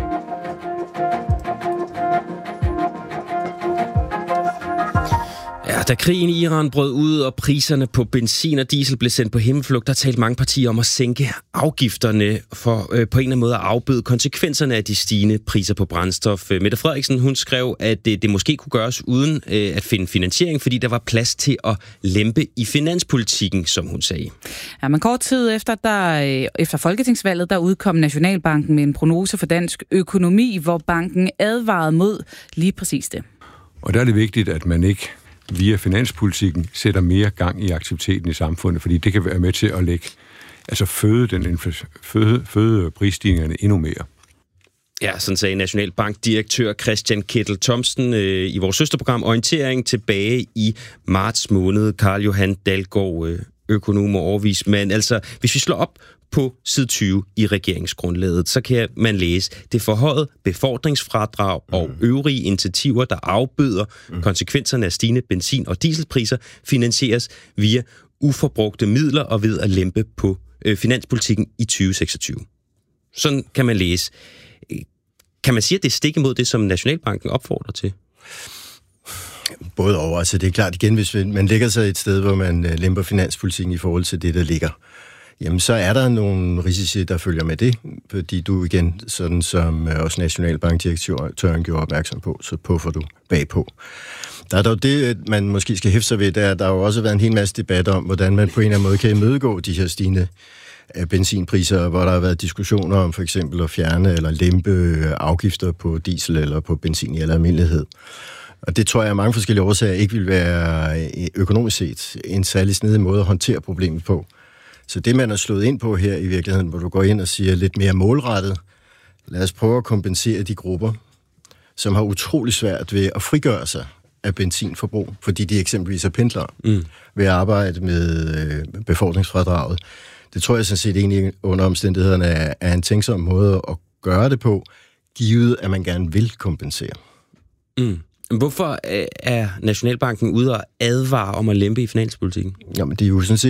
Ja, da krigen i Iran brød ud, og priserne på benzin og diesel blev sendt på himmelflugt, der talte mange partier om at sænke afgifterne for øh, på en eller anden måde at afbøde konsekvenserne af de stigende priser på brændstof. Mette Frederiksen, hun skrev, at det, det måske kunne gøres uden øh, at finde finansiering, fordi der var plads til at lempe i finanspolitikken, som hun sagde. Ja, men kort tid efter, der, øh, efter folketingsvalget, der udkom Nationalbanken med en prognose for dansk økonomi, hvor banken advarede mod lige præcis det. Og der er det vigtigt, at man ikke via finanspolitikken sætter mere gang i aktiviteten i samfundet, fordi det kan være med til at lægge, altså føde, den føde, føde prisstigningerne endnu mere. Ja, sådan sagde Nationalbankdirektør Christian Kettel Thomsen øh, i vores søsterprogram Orientering tilbage i marts måned. Carl Johan Dalgaard, øh, økonom og overvismand. Altså, hvis vi slår op på side tyve i regeringsgrundlaget, så kan man læse, det forhøjet befordringsfradrag og øvrige initiativer, der afbøder mm. konsekvenserne af stigende benzin- og dieselpriser, finansieres via uforbrugte midler og ved at lempe på øh, finanspolitikken i tyve seksogtyve. Sådan kan man læse. Kan man sige, at det er stik imod det, som Nationalbanken opfordrer til? Både over. Altså det er klart igen, hvis man lægger sig et sted, hvor man lemper finanspolitikken i forhold til det, der ligger, jamen så er der nogle risici, der følger med det, fordi du igen, sådan som også Nationalbankdirektøren gjorde opmærksom på, så puffer du bagpå. Der er dog det, man måske skal hæfte sig ved, der, der har jo også været en hel masse debat om, hvordan man på en eller anden måde kan imødegå de her stigende benzinpriser, hvor der har været diskussioner om for eksempel at fjerne eller lempe afgifter på diesel eller på benzin i al almindelighed. Og det tror jeg af mange forskellige årsager ikke vil være økonomisk set en særlig snedig måde at håndtere problemet på. Så det, man har slået ind på her i virkeligheden, hvor du går ind og siger lidt mere målrettet, lad os prøve at kompensere de grupper, som har utrolig svært ved at frigøre sig af benzinforbrug, fordi de eksempelvis er pendlere mm. ved at arbejde med øh, befordringsfradraget. Det tror jeg sådan set egentlig under omstændighederne er, er en tænksom måde at gøre det på, givet at man gerne vil kompensere. Mm. Hvorfor er Nationalbanken ude og advare om at lempe i finanspolitikken? Jamen, det er jo sådan set